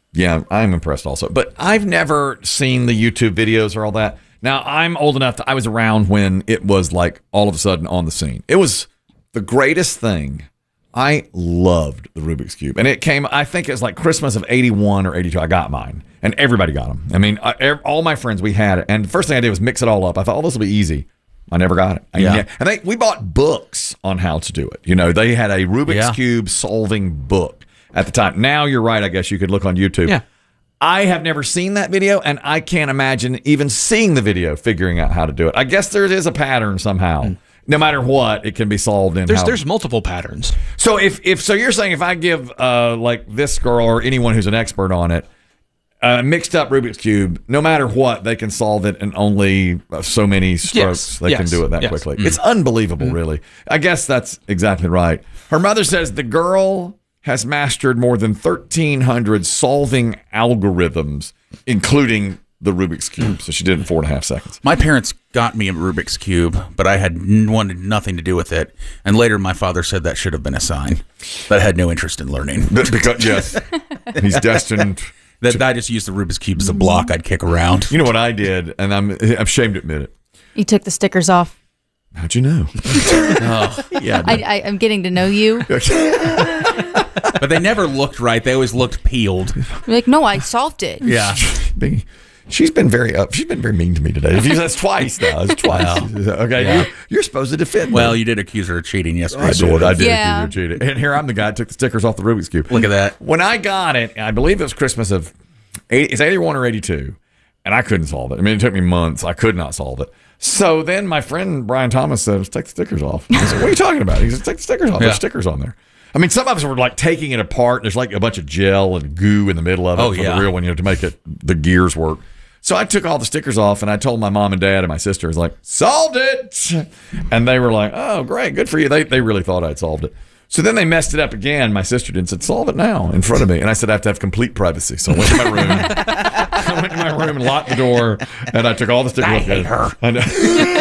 Yeah, I'm impressed also. But I've never seen the YouTube videos or all that. Now, I'm old enough that I was around when it was like all of a sudden on the scene. It was the greatest thing. I loved the Rubik's Cube. And it came, I think it was like Christmas of eighty-one or eighty-two. I got mine. And everybody got them. I mean, I, all my friends, we had it. And the first thing I did was mix it all up. I thought, oh, this will be easy. I never got it. I, Yeah. And they, we bought books on how to do it. You know, they had a Rubik's Yeah. Cube solving book at the time. Now you're right. I guess you could look on YouTube. Yeah. I have never seen that video, and I can't imagine even seeing the video, figuring out how to do it. I guess there is a pattern somehow. Mm. No matter what, it can be solved in. There's how, there's multiple patterns. So if if so, you're saying if I give uh like this girl or anyone who's an expert on it a mixed up Rubik's Cube, no matter what, they can solve it in only so many strokes. Yes. They Yes. can do it that Yes. quickly. Mm. It's unbelievable, mm. really. I guess that's exactly right. Her mother says the girl has mastered more than thirteen hundred solving algorithms, including the Rubik's Cube. So she did it in four and a half seconds. My parents got me a Rubik's Cube, but I had n- wanted nothing to do with it. And later, my father said that should have been a sign that I had no interest in learning. Because, yes, he's destined. That to- I just used the Rubik's Cube as a block I'd kick around. You know what I did, and I'm I'm ashamed to admit it. You took the stickers off. How'd you know? oh, yeah, I, I, I'm getting to know you. But they never looked right. They always looked peeled. You're like, no, I solved it. Yeah. She's been very up. She's been very mean to me today. That's twice now. It's twice. Wow. Okay, Yeah. you're, you're supposed to defend me. Well, you did accuse her of cheating yesterday. I did. I did Yeah. accuse her of cheating. And here I'm the guy that took the stickers off the Rubik's Cube. Look at that. When I got it, I believe it was Christmas of eighty, it's eighty-one or eighty-two, and I couldn't solve it. I mean, it took me months. I could not solve it. So then my friend Brian Thomas said, let's take the stickers off. I said, what are you talking about? He said, take the stickers off. Yeah. There's stickers on there. I mean, some of us were like taking it apart. There's like a bunch of gel and goo in the middle of it Oh, for yeah. the real one, you know, to make it the gears work. So I took all the stickers off, and I told my mom and dad and my sister, I was like, solved it. And they were like, oh, great, good for you. They they really thought I'd solved it. So then they messed it up again. My sister did and said, solve it now in front of me. And I said, I have to have complete privacy. So I went to my room. I went to my room and locked the door, and I took all the stickers I off. hate her. I know.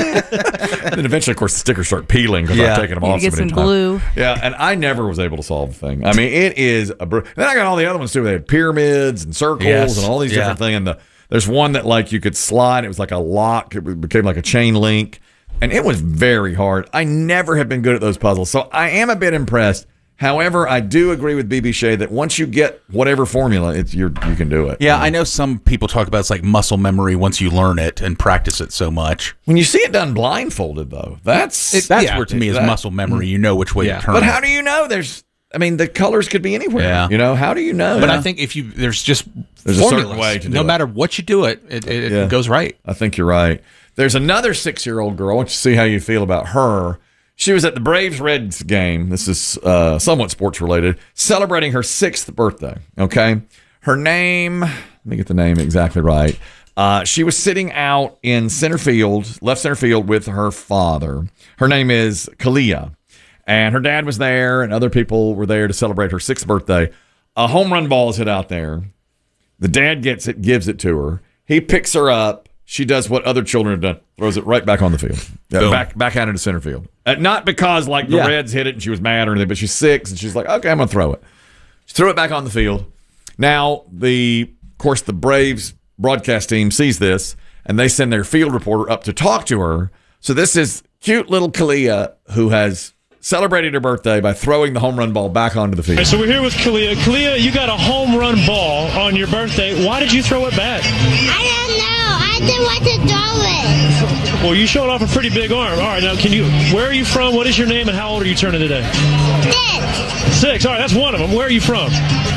And then eventually, of course, the stickers start peeling because Yeah. I've taken them You off get so many some times. glue. Yeah, and I never was able to solve the thing. I mean, it is a. Br- then I got all the other ones too. They had pyramids and circles Yes. and all these Yeah. different things. And the, there's one that like you could slide. It was like a lock. It became like a chain link, and it was very hard. I never have been good at those puzzles, so I am a bit impressed. However, I do agree with B B Shea that once you get whatever formula, it's you're, you can do it. Yeah, I know some people talk about it's like muscle memory once you learn it and practice it so much. When you see it done blindfolded, though, that's It, that's yeah, where to me is that- muscle memory. You know which way Yeah. to turn. But it. how do you know? There's, I mean, the colors could be anywhere. Yeah. You know, how do you know? But I think if you there's just There's a certain formulas. way to do no it. matter what you do it, it, it, Yeah. it goes right. I think you're right. There's another six-year-old girl. I want you to see how you feel about her. She was at the Braves-Reds game. This is uh, somewhat sports-related, celebrating her sixth birthday, okay? Her name, let me get the name exactly right. Uh, she was sitting out in center field, left center field with her father. Her name is Kalia, and her dad was there, and other people were there to celebrate her sixth birthday. A home run ball is hit out there. The dad gets it, gives it to her. He picks her up. She does what other children have done, throws it right back on the field, yeah, Boom. back back out into center field. Uh, not because like the Yeah. Reds hit it and she was mad or anything, but she's six and she's like, okay, I'm gonna throw it. She threw it back on the field. Now the, of course, the Braves broadcast team sees this and they send their field reporter up to talk to her. So this is cute little Kalia who has celebrated her birthday by throwing the home run ball back onto the All field. right, so we're here with Kalia. Kalia, you got a home run ball on your birthday. Why did you throw it back? I don't know. I didn't want to throw it. Well, you showed off a pretty big arm. All right, now can you? Where are you from? What is your name, and how old are you turning today? Six. Six. All right, that's one of them. Where are you from?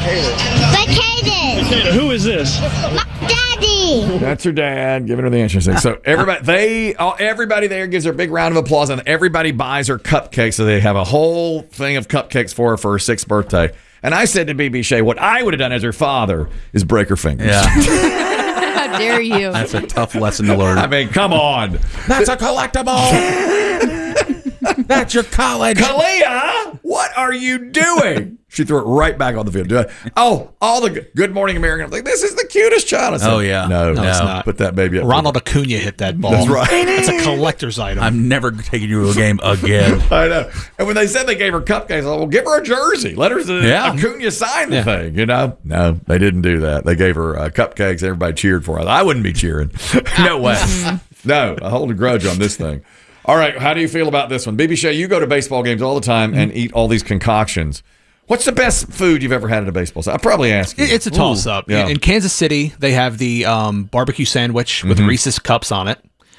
Vacated. Decatur. Who is this? My daddy. That's her dad giving her the answer. So everybody, they, all, everybody there gives her a big round of applause, and everybody buys her cupcakes. So they have a whole thing of cupcakes for her for her sixth birthday. And I said to B B Shea, what I would have done as her father is break her fingers. Yeah. How dare you? That's a tough lesson to learn. I mean, come on. That's a collectible. That's your college. Kalia, what are you doing? She threw it right back on the field. Do it. Oh, all the good, good morning American. I'm like, this is the cutest child. I said, Oh, yeah. No, No, it's not. Put that baby up. Ronald Acuna hit that ball. That's right. It's a collector's item. I'm never taking you to a game again. I know. And when they said they gave her cupcakes, I thought, well, give her a jersey. Let her Yeah. Acuna sign the Yeah. thing, you know? No, they didn't do that. They gave her uh, cupcakes. Everybody cheered for her. I wouldn't be cheering. No way. No, I hold a grudge on this thing. All right, how do you feel about this one? B B Shea, you go to baseball games all the time and eat all these concoctions. What's the best food you've ever had at a baseball game? I'll probably ask you. It- It's a toss up. Yeah. In Kansas City, they have the um, barbecue sandwich with Mhm. Reese's cups on it.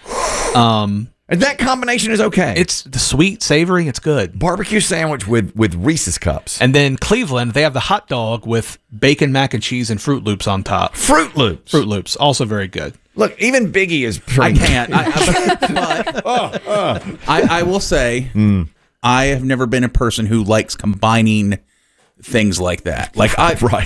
Um, and that combination is okay. It's the sweet, savory. It's good. Barbecue sandwich with, with Reese's cups. And then Cleveland, they have the hot dog with bacon, mac and cheese, and Fruit Loops on top. Fruit Loops. Fruit Loops, also very good. Look, even Biggie is. I can't. I, I, but, oh, I, I will say, Mm. I have never been a person who likes combining things like that. Like I, right.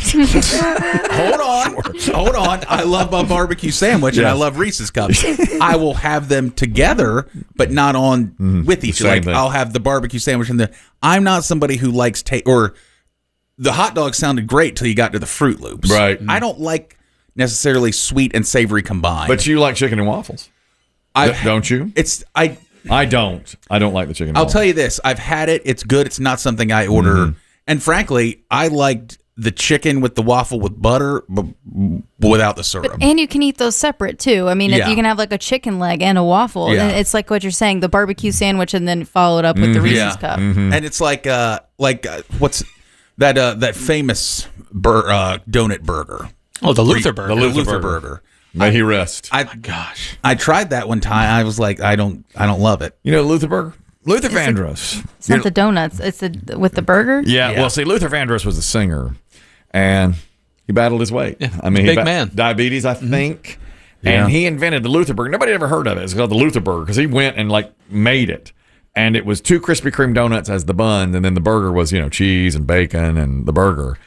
hold on, hold on. I love my barbecue sandwich and I Yes. love Reese's cups. I will have them together, but not on with each. Same Like thing. I'll have the barbecue sandwich and the. I'm not somebody who likes take or the hot dog sounded great till you got to the Fruit Loops. Right. I don't like necessarily sweet and savory combined. But you like chicken and waffles. I D- don't you? It's I. I don't. I don't like the chicken and I'll waffles. tell you this: I've had it. It's good. It's not something I order. Mhm. And frankly, I liked the chicken with the waffle with butter, but without the syrup. And you can eat those separate too. I mean, if Yeah. you can have like a chicken leg and a waffle. Yeah. And it's like what you're saying, the barbecue sandwich, and then follow it up with the Reese's cup. Mm-hmm. And it's like uh like uh, what's that uh that famous bur- uh donut burger. Oh, the Luther burger. The Luther, Luther burger. burger. May he rest. I Gosh. I tried that one time. I was like, I don't I don't love it. You know Luther Burger? Luther Vandross. It's not the donuts. It's the with the burger. Yeah, well, see, Luther Vandross was a singer, and he battled his weight. Yeah, I mean, big he ba- man. diabetes, I think, Yeah. and he invented the Luther Burger. Nobody ever heard of it. It's called the Luther Burger because he went and like made it, and it was two Krispy Kreme donuts as the buns, and then the burger was you know cheese and bacon and the burger,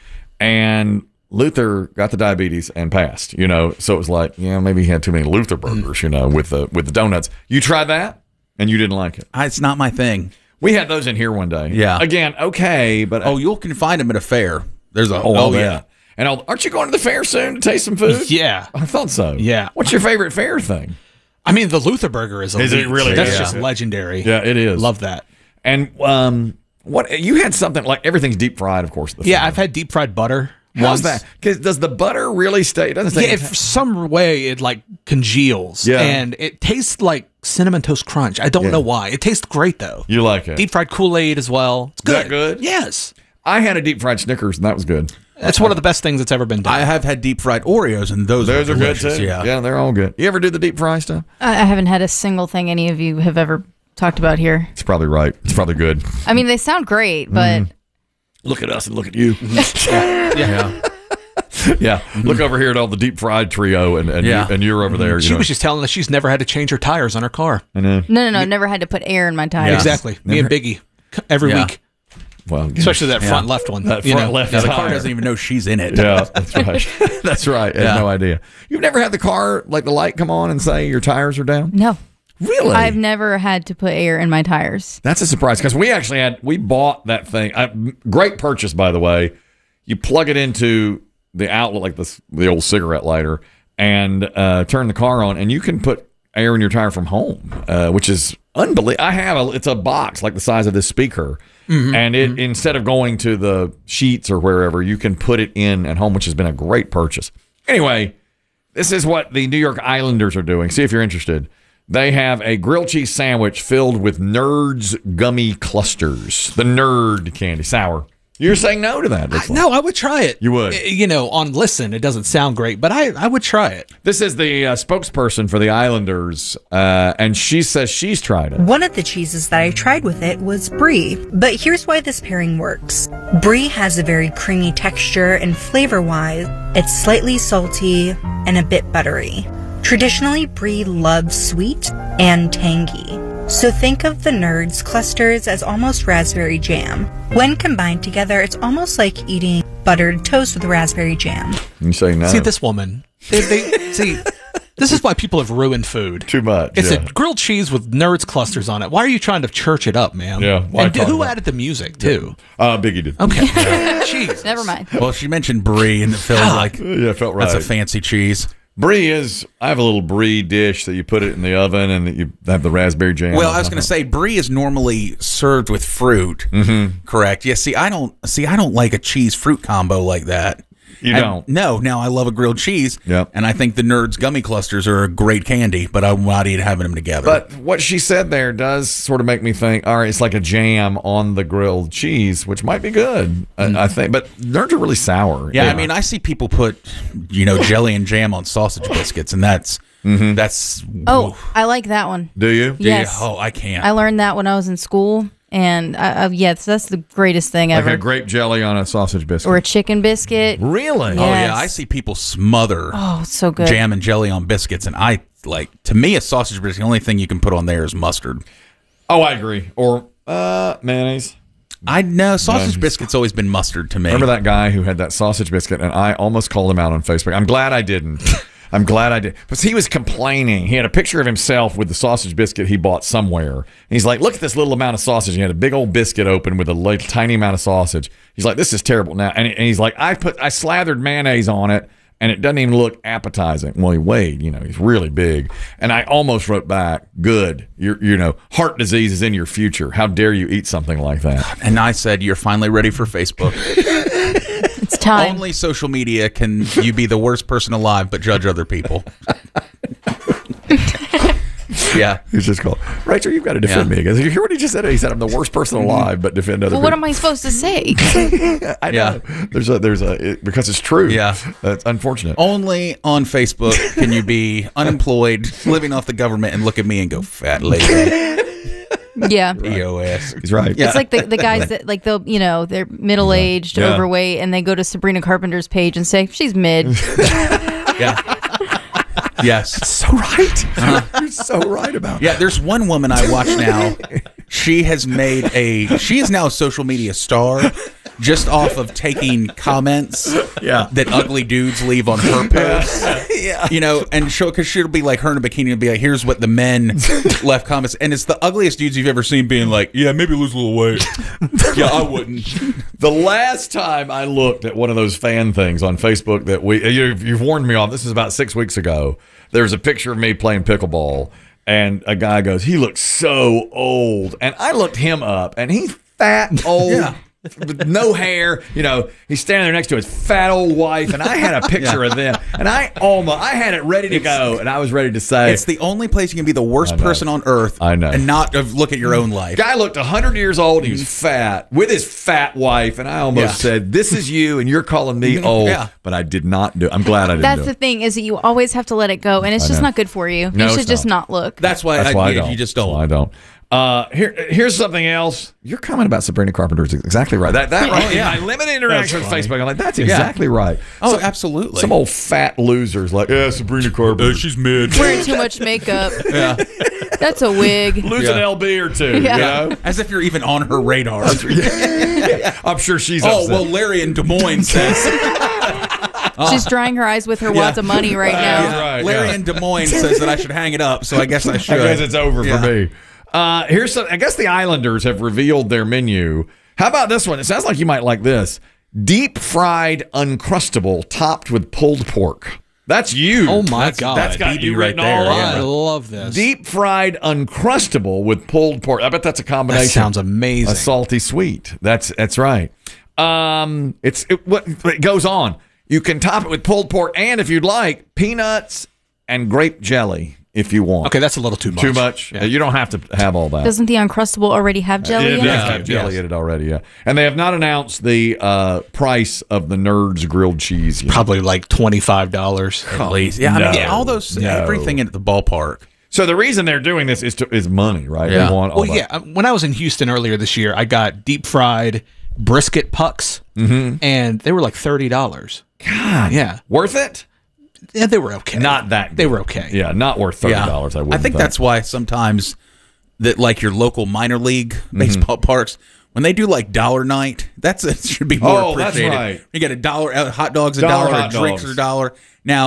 and Luther got the diabetes and passed. You know, so it was like, yeah, maybe he had too many Luther burgers. You know, with the with the donuts. You tried that, and you didn't like it. I, it's not my thing. We had those in here one day. Yeah. Again, okay, but Oh, you can find them at a fair. There's a Oh, oh, oh yeah. yeah. And I'll, aren't you going to the fair soon to taste some food? Yeah. I thought so. Yeah. What's your favorite fair thing? I mean, the Luther burger is elite. Is it really? That's Yeah. just legendary. Yeah, it is. Love that. And um, what you had something like everything's deep fried, of course. at the Yeah, fair. I've had deep fried butter. How's once. that? Because does the butter really stay? It doesn't stay. Yeah, if some way it like congeals. Yeah. And it tastes like cinnamon toast crunch. I don't Yeah. know why. It tastes great though. You like it? Deep fried Kool-Aid as well. It's Is good. that good? Yes. I had a deep fried Snickers, and that was good. That's one of the best things that's ever been done. I have had deep fried Oreos, and those, Those are, are good delicious, too. Yeah. yeah, they're all good. You ever do the deep fry stuff? I I haven't had a single thing any of you have ever talked about here. It's probably right. It's probably good. I mean, they sound great, but Look at us and look at you. yeah. Yeah, look over here at all the deep fried trio, and and, Yeah. you, and you're over there. You she know. was just telling us she's never had to change her tires on her car. I know. no, no, no. Never had to put air in my tires. Exactly. Me and Biggie every Yeah. week. Well, Especially that Yeah. front left one. That you front know. left Now, the tire. car doesn't even know she's in it. Yeah, that's right. That's right. I Yeah. had no idea. You've never had the car, like the light come on and say your tires are down? No, Really? I've never had to put air in my tires. That's a surprise because we actually had, we bought that thing. I, great purchase, by the way. You plug it into the outlet, like this, the old cigarette lighter, and uh, turn the car on, and you can put air in your tire from home, uh, which is unbelievable. I have a, it's a box like the size of this speaker. And it instead of going to the sheets or wherever, you can put it in at home, which has been a great purchase. Anyway, this is what the New York Islanders are doing. See if you're interested. They have a grilled cheese sandwich filled with Nerds gummy clusters. The Nerd candy, sour. You're saying no to that. it looks like. No, I would try it. You would? Uh, You know, on listen, it doesn't sound great, but I, I would try it. This is the uh, spokesperson for the Islanders, uh, and she says she's tried it. One of the cheeses that I tried with it was brie, but here's why this pairing works. Brie has a very creamy texture, and flavor-wise, it's slightly salty and a bit buttery. Traditionally, brie loves sweet and tangy. So think of the Nerds clusters as almost raspberry jam. When combined together, it's almost like eating buttered toast with raspberry jam. You say no. See this woman. They, they see This is why people have ruined food. Too much. It's yeah. a grilled cheese with Nerds clusters on it. Why are you trying to church it up, man? Yeah, why And do- talk who about- added the music, too? Uh, Biggie did. Okay. Jeez. Never mind. Well, she mentioned brie, and it felt like Yeah, it felt right. that's a fancy cheese. Brie is. I have a little brie dish that you put it in the oven, and you have the raspberry jam. Well, on I was top going to of say brie is normally served with fruit. Mm-hmm. Correct. Yeah. See, I don't see. I don't like a cheese fruit combo like that. You And- don't? No. Now I love a grilled cheese. Yep. And I think the Nerds gummy clusters are a great candy, but I'm not even having them together. But what she said there does sort of make me think, all right, it's like a jam on the grilled cheese, which might be good, I, I think. But Nerds are really sour. yeah, I mean, I see people put, you know, jelly and jam on sausage biscuits, and that's Mm-hmm. that's. Oh, I like that one. Do you? Do you? Yes. Oh, I can't. I learned that when I was in school, and I, uh, yes, that's the greatest thing Like ever. a grape jelly on a sausage biscuit. Or a chicken biscuit. Really? Oh yeah, Yes. I see people smother Oh, it's so good. jam and jelly on biscuits, and I like. To me, a sausage biscuit, the only thing you can put on there is mustard. Oh, I agree. Or uh, mayonnaise. I know sausage Mayonnaise. biscuit's always been mustard to me. Remember that guy who had that sausage biscuit, and I almost called him out on Facebook. I'm glad I didn't. I'm glad I did. Because he was complaining. He had a picture of himself with the sausage biscuit he bought somewhere. And he's like, look at this little amount of sausage. He had a big old biscuit open with a little, tiny amount of sausage. He's like, this is terrible now. And, and he's like, I put, I slathered mayonnaise on it, and it doesn't even look appetizing. Well, he weighed, you know, he's really big. And I almost wrote back, good. You're, you know, heart disease is in your future. How dare you eat something like that? And I said, you're finally ready for Facebook. It's time. Only social media can you be the worst person alive but judge other people. Yeah. He's just called, Rachel, you've got to defend Yeah. me. Because you hear what he just said? He said, I'm the worst person alive, but defend other Well, what people. am I supposed to say? I know. There's a, there's a, it, because it's true. Yeah. That's unfortunate. Only on Facebook can you be unemployed, living off the government, and look at me and go, fat lady. Yeah. E O S. He's right. It's like the, the guys that, like, they'll, you know, they're middle aged, Yeah. overweight, and they go to Sabrina Carpenter's page and say, she's mid. Yeah. Yes. So right. You're so right about Yeah, there's one woman I watch now. She has made a, she is now a social media star just off of taking comments Yeah. that ugly dudes leave on her posts. Yeah. You know, and she'll, because she'll be like, her in a bikini will be like, here's what the men left comments. And it's the ugliest dudes you've ever seen being like, yeah, maybe lose a little weight. Yeah, I wouldn't. The last time I looked at one of those fan things on Facebook that we, you've, you've warned me off, this is about six weeks ago. There was a picture of me playing pickleball, and a guy goes, he looks so old. And I looked him up, and he's fat, old, Yeah. with no hair. You know, he's standing there next to his fat old wife, and I had a picture of them, and I almost, I had it ready to go, and I was ready to say, It's the only place you can be the worst I know. person on earth. I know. And not of- look at your own life. guy looked one hundred years old. He was fat with his fat wife, and I almost Yeah. said, "This is you, and you're calling me old." Yeah. But I did not do. I'm glad I didn't That's do the it. thing, is that you always have to let it go, and it's I just know. not good for you. No, you should it's just not. not look. That's why, That's I, why I you, don't. you just That's don't. why I don't. Uh, here, here's something else. Your comment about Sabrina Carpenter is exactly right. That, that right. Oh, yeah. My limited interaction with That's Facebook. I'm like, that's Yeah. exactly right. Oh, So- absolutely. Some old fat losers like, yeah, Sabrina Carpenter. she's mid. Wearing too much makeup. Yeah. That's a wig. Lose Yeah. an L B or two. Yeah. You know? As if you're even on her radar. I'm sure she's Oh, upset. well, Larry in Des Moines says. She's drying her eyes with her wads of money right now. Yeah. Right, Larry yeah. in Des Moines says that I should hang it up, so I guess I should. I guess it's over Yeah. for me. Uh, here's some, I guess the Islanders have revealed their menu. How about this one? It sounds like you might like this. Deep fried Uncrustable topped with pulled pork. That's you. Oh, my That's- God. That's got B B you right written there, all yeah. I over. love this. Deep fried Uncrustable with pulled pork. I bet that's a combination. That sounds amazing. A salty sweet. That's that's right. Um, it's it, what it goes on. You can top it with pulled pork, and if you'd like, peanuts and grape jelly. If you want. Okay, that's a little too much. Too much. Yeah. You don't have to have all that. Doesn't the Uncrustable already have jelly It in does it? have jelly Yes. in it already, yeah. And they have not announced the uh, price of the Nerds grilled cheese yet. Probably like twenty-five dollars. At least. Yeah, I mean, No. all those, No. everything at the ballpark. So the reason they're doing this is to, is money, right? Yeah. They want all Well, that. yeah. um, When I was in Houston earlier this year, I got deep fried brisket pucks, and they were like thirty dollars. God, Yeah. worth it? Yeah, they were okay. Not that. They good. were okay. Yeah, not worth thirty dollars. I I wouldn't think that's why sometimes that like your local minor league Mm-hmm. baseball parks, when they do like dollar night, that's it should be more Oh, that's appreciated. right. You get a dollar uh, hot dogs a Dollar dollar, hot drinks dogs. are a dollar. Now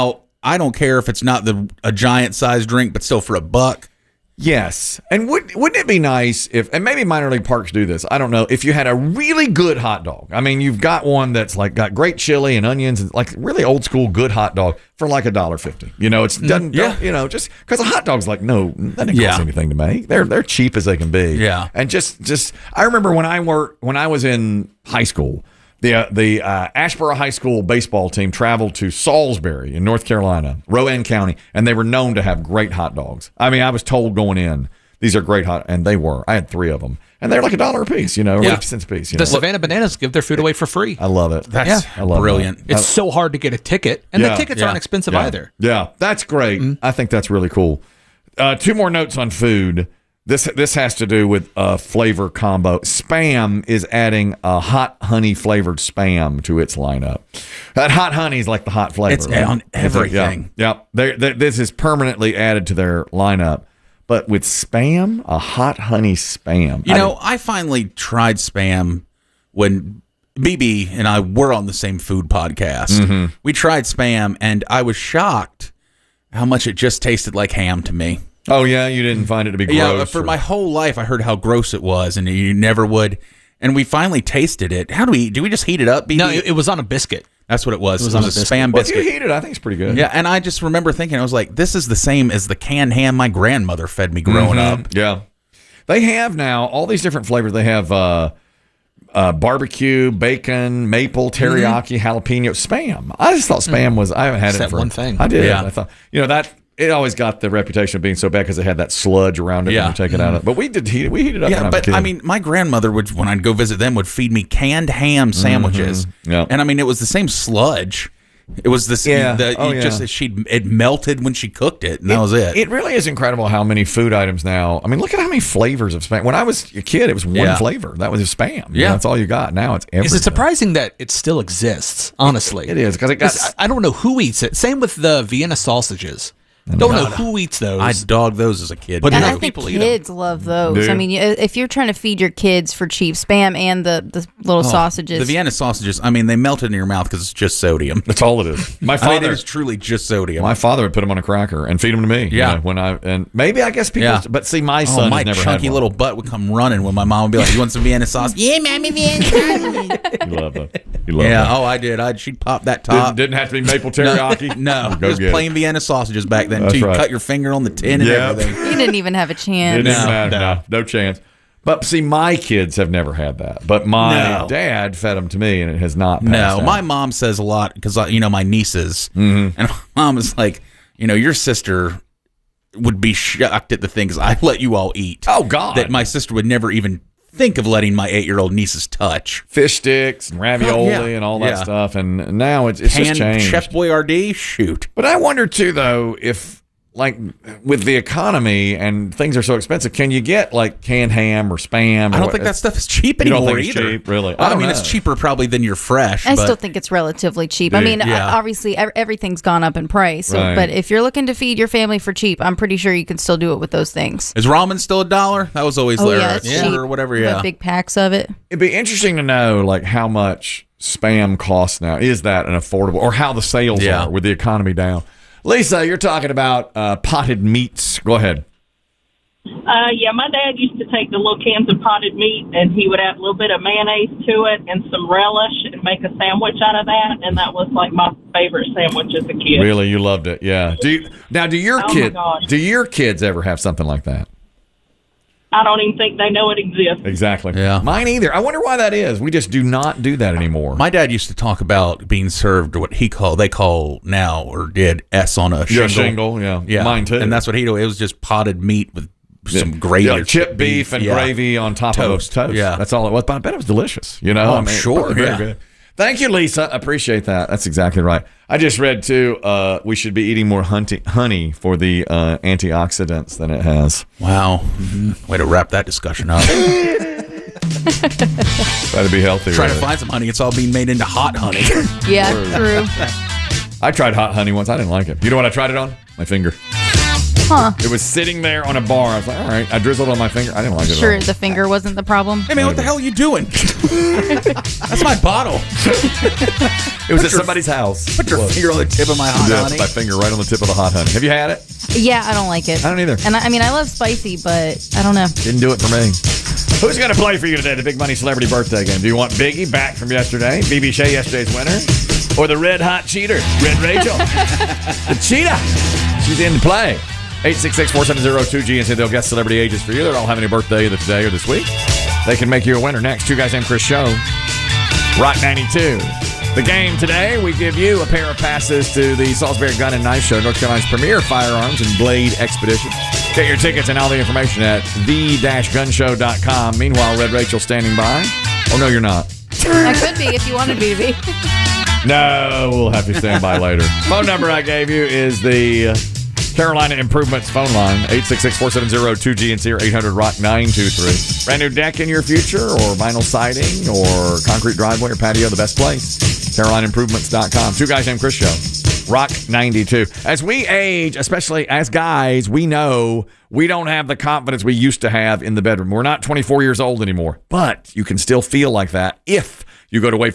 I don't care if it's not the a giant size drink, but still for a buck. Yes. And would, wouldn't it be nice if, and maybe minor league parks do this, I don't know, if you had a really good hot dog. I mean, you've got one that's like got great chili and onions and like really old school good hot dog for like a dollar fifty. You know, it's doesn't, Yeah. you know, just because a hot dog's like, no, that didn't Yeah. cost anything to make. They're, they're cheap as they can be. Yeah. And just, just, I remember when I worked, when I was in high school, The uh, the uh, Asheboro High School baseball team traveled to Salisbury in North Carolina, Rowan County, and they were known to have great hot dogs. I mean, I was told going in, these are great hot, and they were. I had three of them, and they're like a dollar a piece, you know, Yeah. fifty cents a piece. You The know? Savannah Bananas give their food away for free. I love it. That's Yeah. I love brilliant. that. It's so hard to get a ticket, and Yeah. the tickets Yeah. aren't expensive yeah. either. Yeah, that's great. I think that's really cool. Uh, two more notes on food. This this has to do with a flavor combo. Spam is adding a hot honey flavored Spam to its lineup. That hot honey is like the hot flavor. It's right? on everything. Yeah, yeah. They, this is permanently added to their lineup. But with Spam, a hot honey Spam. You I know, I finally tried Spam when B B and I were on the same food podcast. Mhm. We tried Spam, and I was shocked how much it just tasted like ham to me. Oh yeah, you didn't find it to be gross. Yeah, for or- my whole life, I heard how gross it was, and you never would. And we finally tasted it. How do we? Do we just heat it up? B B? No, it, it was on a biscuit. That's what it was. It was It on was a a biscuit. Spam Well, if you biscuit. heat it, I think it's pretty good. Yeah, and I just remember thinking, I was like, this is the same as the canned ham my grandmother fed me growing Mhm. up. Yeah. They have now all these different flavors. They have uh, uh, barbecue, bacon, maple, teriyaki, jalapeno, Spam. I just thought Spam was, I haven't had It's it that for one thing. I did. Yeah. I thought, you know, that, it always got the reputation of being so bad because it had that sludge around it Yeah. when you take it out of it. But we did heat it. We heated it up. when Yeah, I was a but kid. I mean, my grandmother would, when I'd go visit them, would feed me canned ham sandwiches. Mhm. Yeah. And I mean, it was the same sludge. It was this, Yeah. the, Oh, it yeah. just she it melted when she cooked it, and that was it. It really is incredible how many food items now. I mean, look at how many flavors of Spam. When I was a kid, it was one Yeah. flavor. That was a Spam. You Yeah. know, that's all you got. Now it's everything. Is it surprising that it still exists? Honestly, It is because it got. 'Cause I I don't know who eats it. Same with the Vienna sausages. Don't know who eats those. I dogged those as a kid. But too. And I no, think people eat 'em. kids love those. Do. I mean, you- if you're trying to feed your kids for cheap Spam and the, the little Oh, sausages, The Vienna sausages, I mean, they melted in your mouth because it's just sodium. That's all it is. My I father. mean, it is truly just sodium. My father would put them on a cracker and feed them to me. you Yeah. know, when I and maybe I guess people. Yeah. But see, my Oh, son my has never chunky had one. little butt would come running when my mom would be like, "You want some Vienna sauce?" Yeah, mommy, Vienna sauce. You love that. You love Yeah. that. Oh, I did. I she'd pop that Didn't, top. didn't have to be maple teriyaki. No, Go just get it. plain Vienna sausages back then. That's Too. You right. cut your finger on the tin and Yeah. everything. you didn't even have a chance. It doesn't No, matter. No, no chance. But see, my kids have never had that. But my No. dad fed them to me, and it has not. Passed No, down. my mom says a lot because you know my nieces, Mhm. and my mom is like, you know, your sister would be shocked at the things I let you all eat. Oh God, that my sister would never even think of letting my eight-year-old nieces touch. fish sticks and ravioli Yeah. and all that Yeah. stuff, and now it's it's just Canned changed. Chef Boyardee, shoot. But I wonder too, though, if like with the economy and things are so expensive, can you get like canned ham or Spam? Or I don't what- think that stuff is cheap You don't anymore think it's either. cheap, really? I, I don't mean, know. it's cheaper probably than your fresh. I but still think it's relatively cheap. I Do mean, you? Yeah. uh, obviously ev- everything's gone up in price. So, Right. but if you're looking to feed your family for cheap, I'm pretty sure you can still do it with those things. is ramen still a dollar? That was always Oh there, yeah, a it's quarter cheap. or whatever. The Yeah, big packs of it. It'd be interesting to know like how much Spam costs now. Is that an affordable, or how the sales Yeah. are with the economy down? Lisa, you're talking about uh, potted meats. Go ahead. Uh, yeah, my dad used to take the little cans of potted meat, and he would add a little bit of mayonnaise to it and some relish and make a sandwich out of that, and that was like my favorite sandwich as a kid. Really, you loved it, yeah. Do you, now? Do your Oh, my kid? gosh. Do your kids ever have something like that? I don't even think they know it exists. Exactly. Yeah. Mine either. I wonder why that is. We just do not do that anymore. my dad used to talk about being served what he called they call now or did S on a Yeah, shingle. shingle, yeah. yeah, Mine too. And that's what he do. It was just potted meat with some gravy, Yeah, or chip beef and yeah. gravy on top Toast. of toast. Yeah. That's all it was. But I bet it was delicious. You know, Oh, I I'm mean, sure, probably very yeah. good. Thank you, Lisa. Appreciate that. That's exactly right. I just read too. Uh, we should be eating more honey, honey for the uh, antioxidants than it has. Wow, way to wrap that discussion up. Try to be healthy. Trying to with it. find some honey. It's all being made into hot honey. Yeah, true. I tried hot honey once. I didn't like it. You know what I tried it on? My finger. Huh. It was sitting there on a bar. I was like, all right. I drizzled on my finger. I didn't like it Sure, at all. the finger wasn't the problem. Hey, man, what the hell are you doing? That's my bottle. It was Put at your- somebody's house. Put your It was. finger on the tip of my hot Yeah, honey. my finger right on the tip of the hot honey. Have you had it? Yeah, I don't like it. I don't either. And I, I mean, I love spicy, but I don't know. Didn't do it for me. Who's going to play for you today, the Big Money Celebrity Birthday Game? Do you want Biggie back from yesterday, B B Shea, yesterday's winner, or the red hot cheater, Red Rachel? The cheetah. She's in to play. eight six six, four seven zero, two G and say they'll guess celebrity ages for you. They're all having a birthday either today or this week. They can make you a winner next. Two Guys Named Chris show. Rock ninety-two. The game today, we give you a pair of passes to the Salisbury Gun and Knife Show, North Carolina's premier firearms and blade expedition. Get your tickets and all the information at the dash gun show dot com. Meanwhile, Red Rachel standing by. Oh, no, you're not. I could be if you wanted me to be. No, we'll have to stand by later. Phone number I gave you is the uh, Carolina Improvements phone line, eight six six, four seven zero, two G and C or eight hundred rock nine two three. Brand new deck in your future or vinyl siding or concrete driveway or patio, the best place, carolina improvements dot com. Two Guys Named Chris show. Rock ninety-two. As we age, especially as guys, we know we don't have the confidence we used to have in the bedroom. We're not twenty-four years old anymore, but you can still feel like that if you go to Wayfair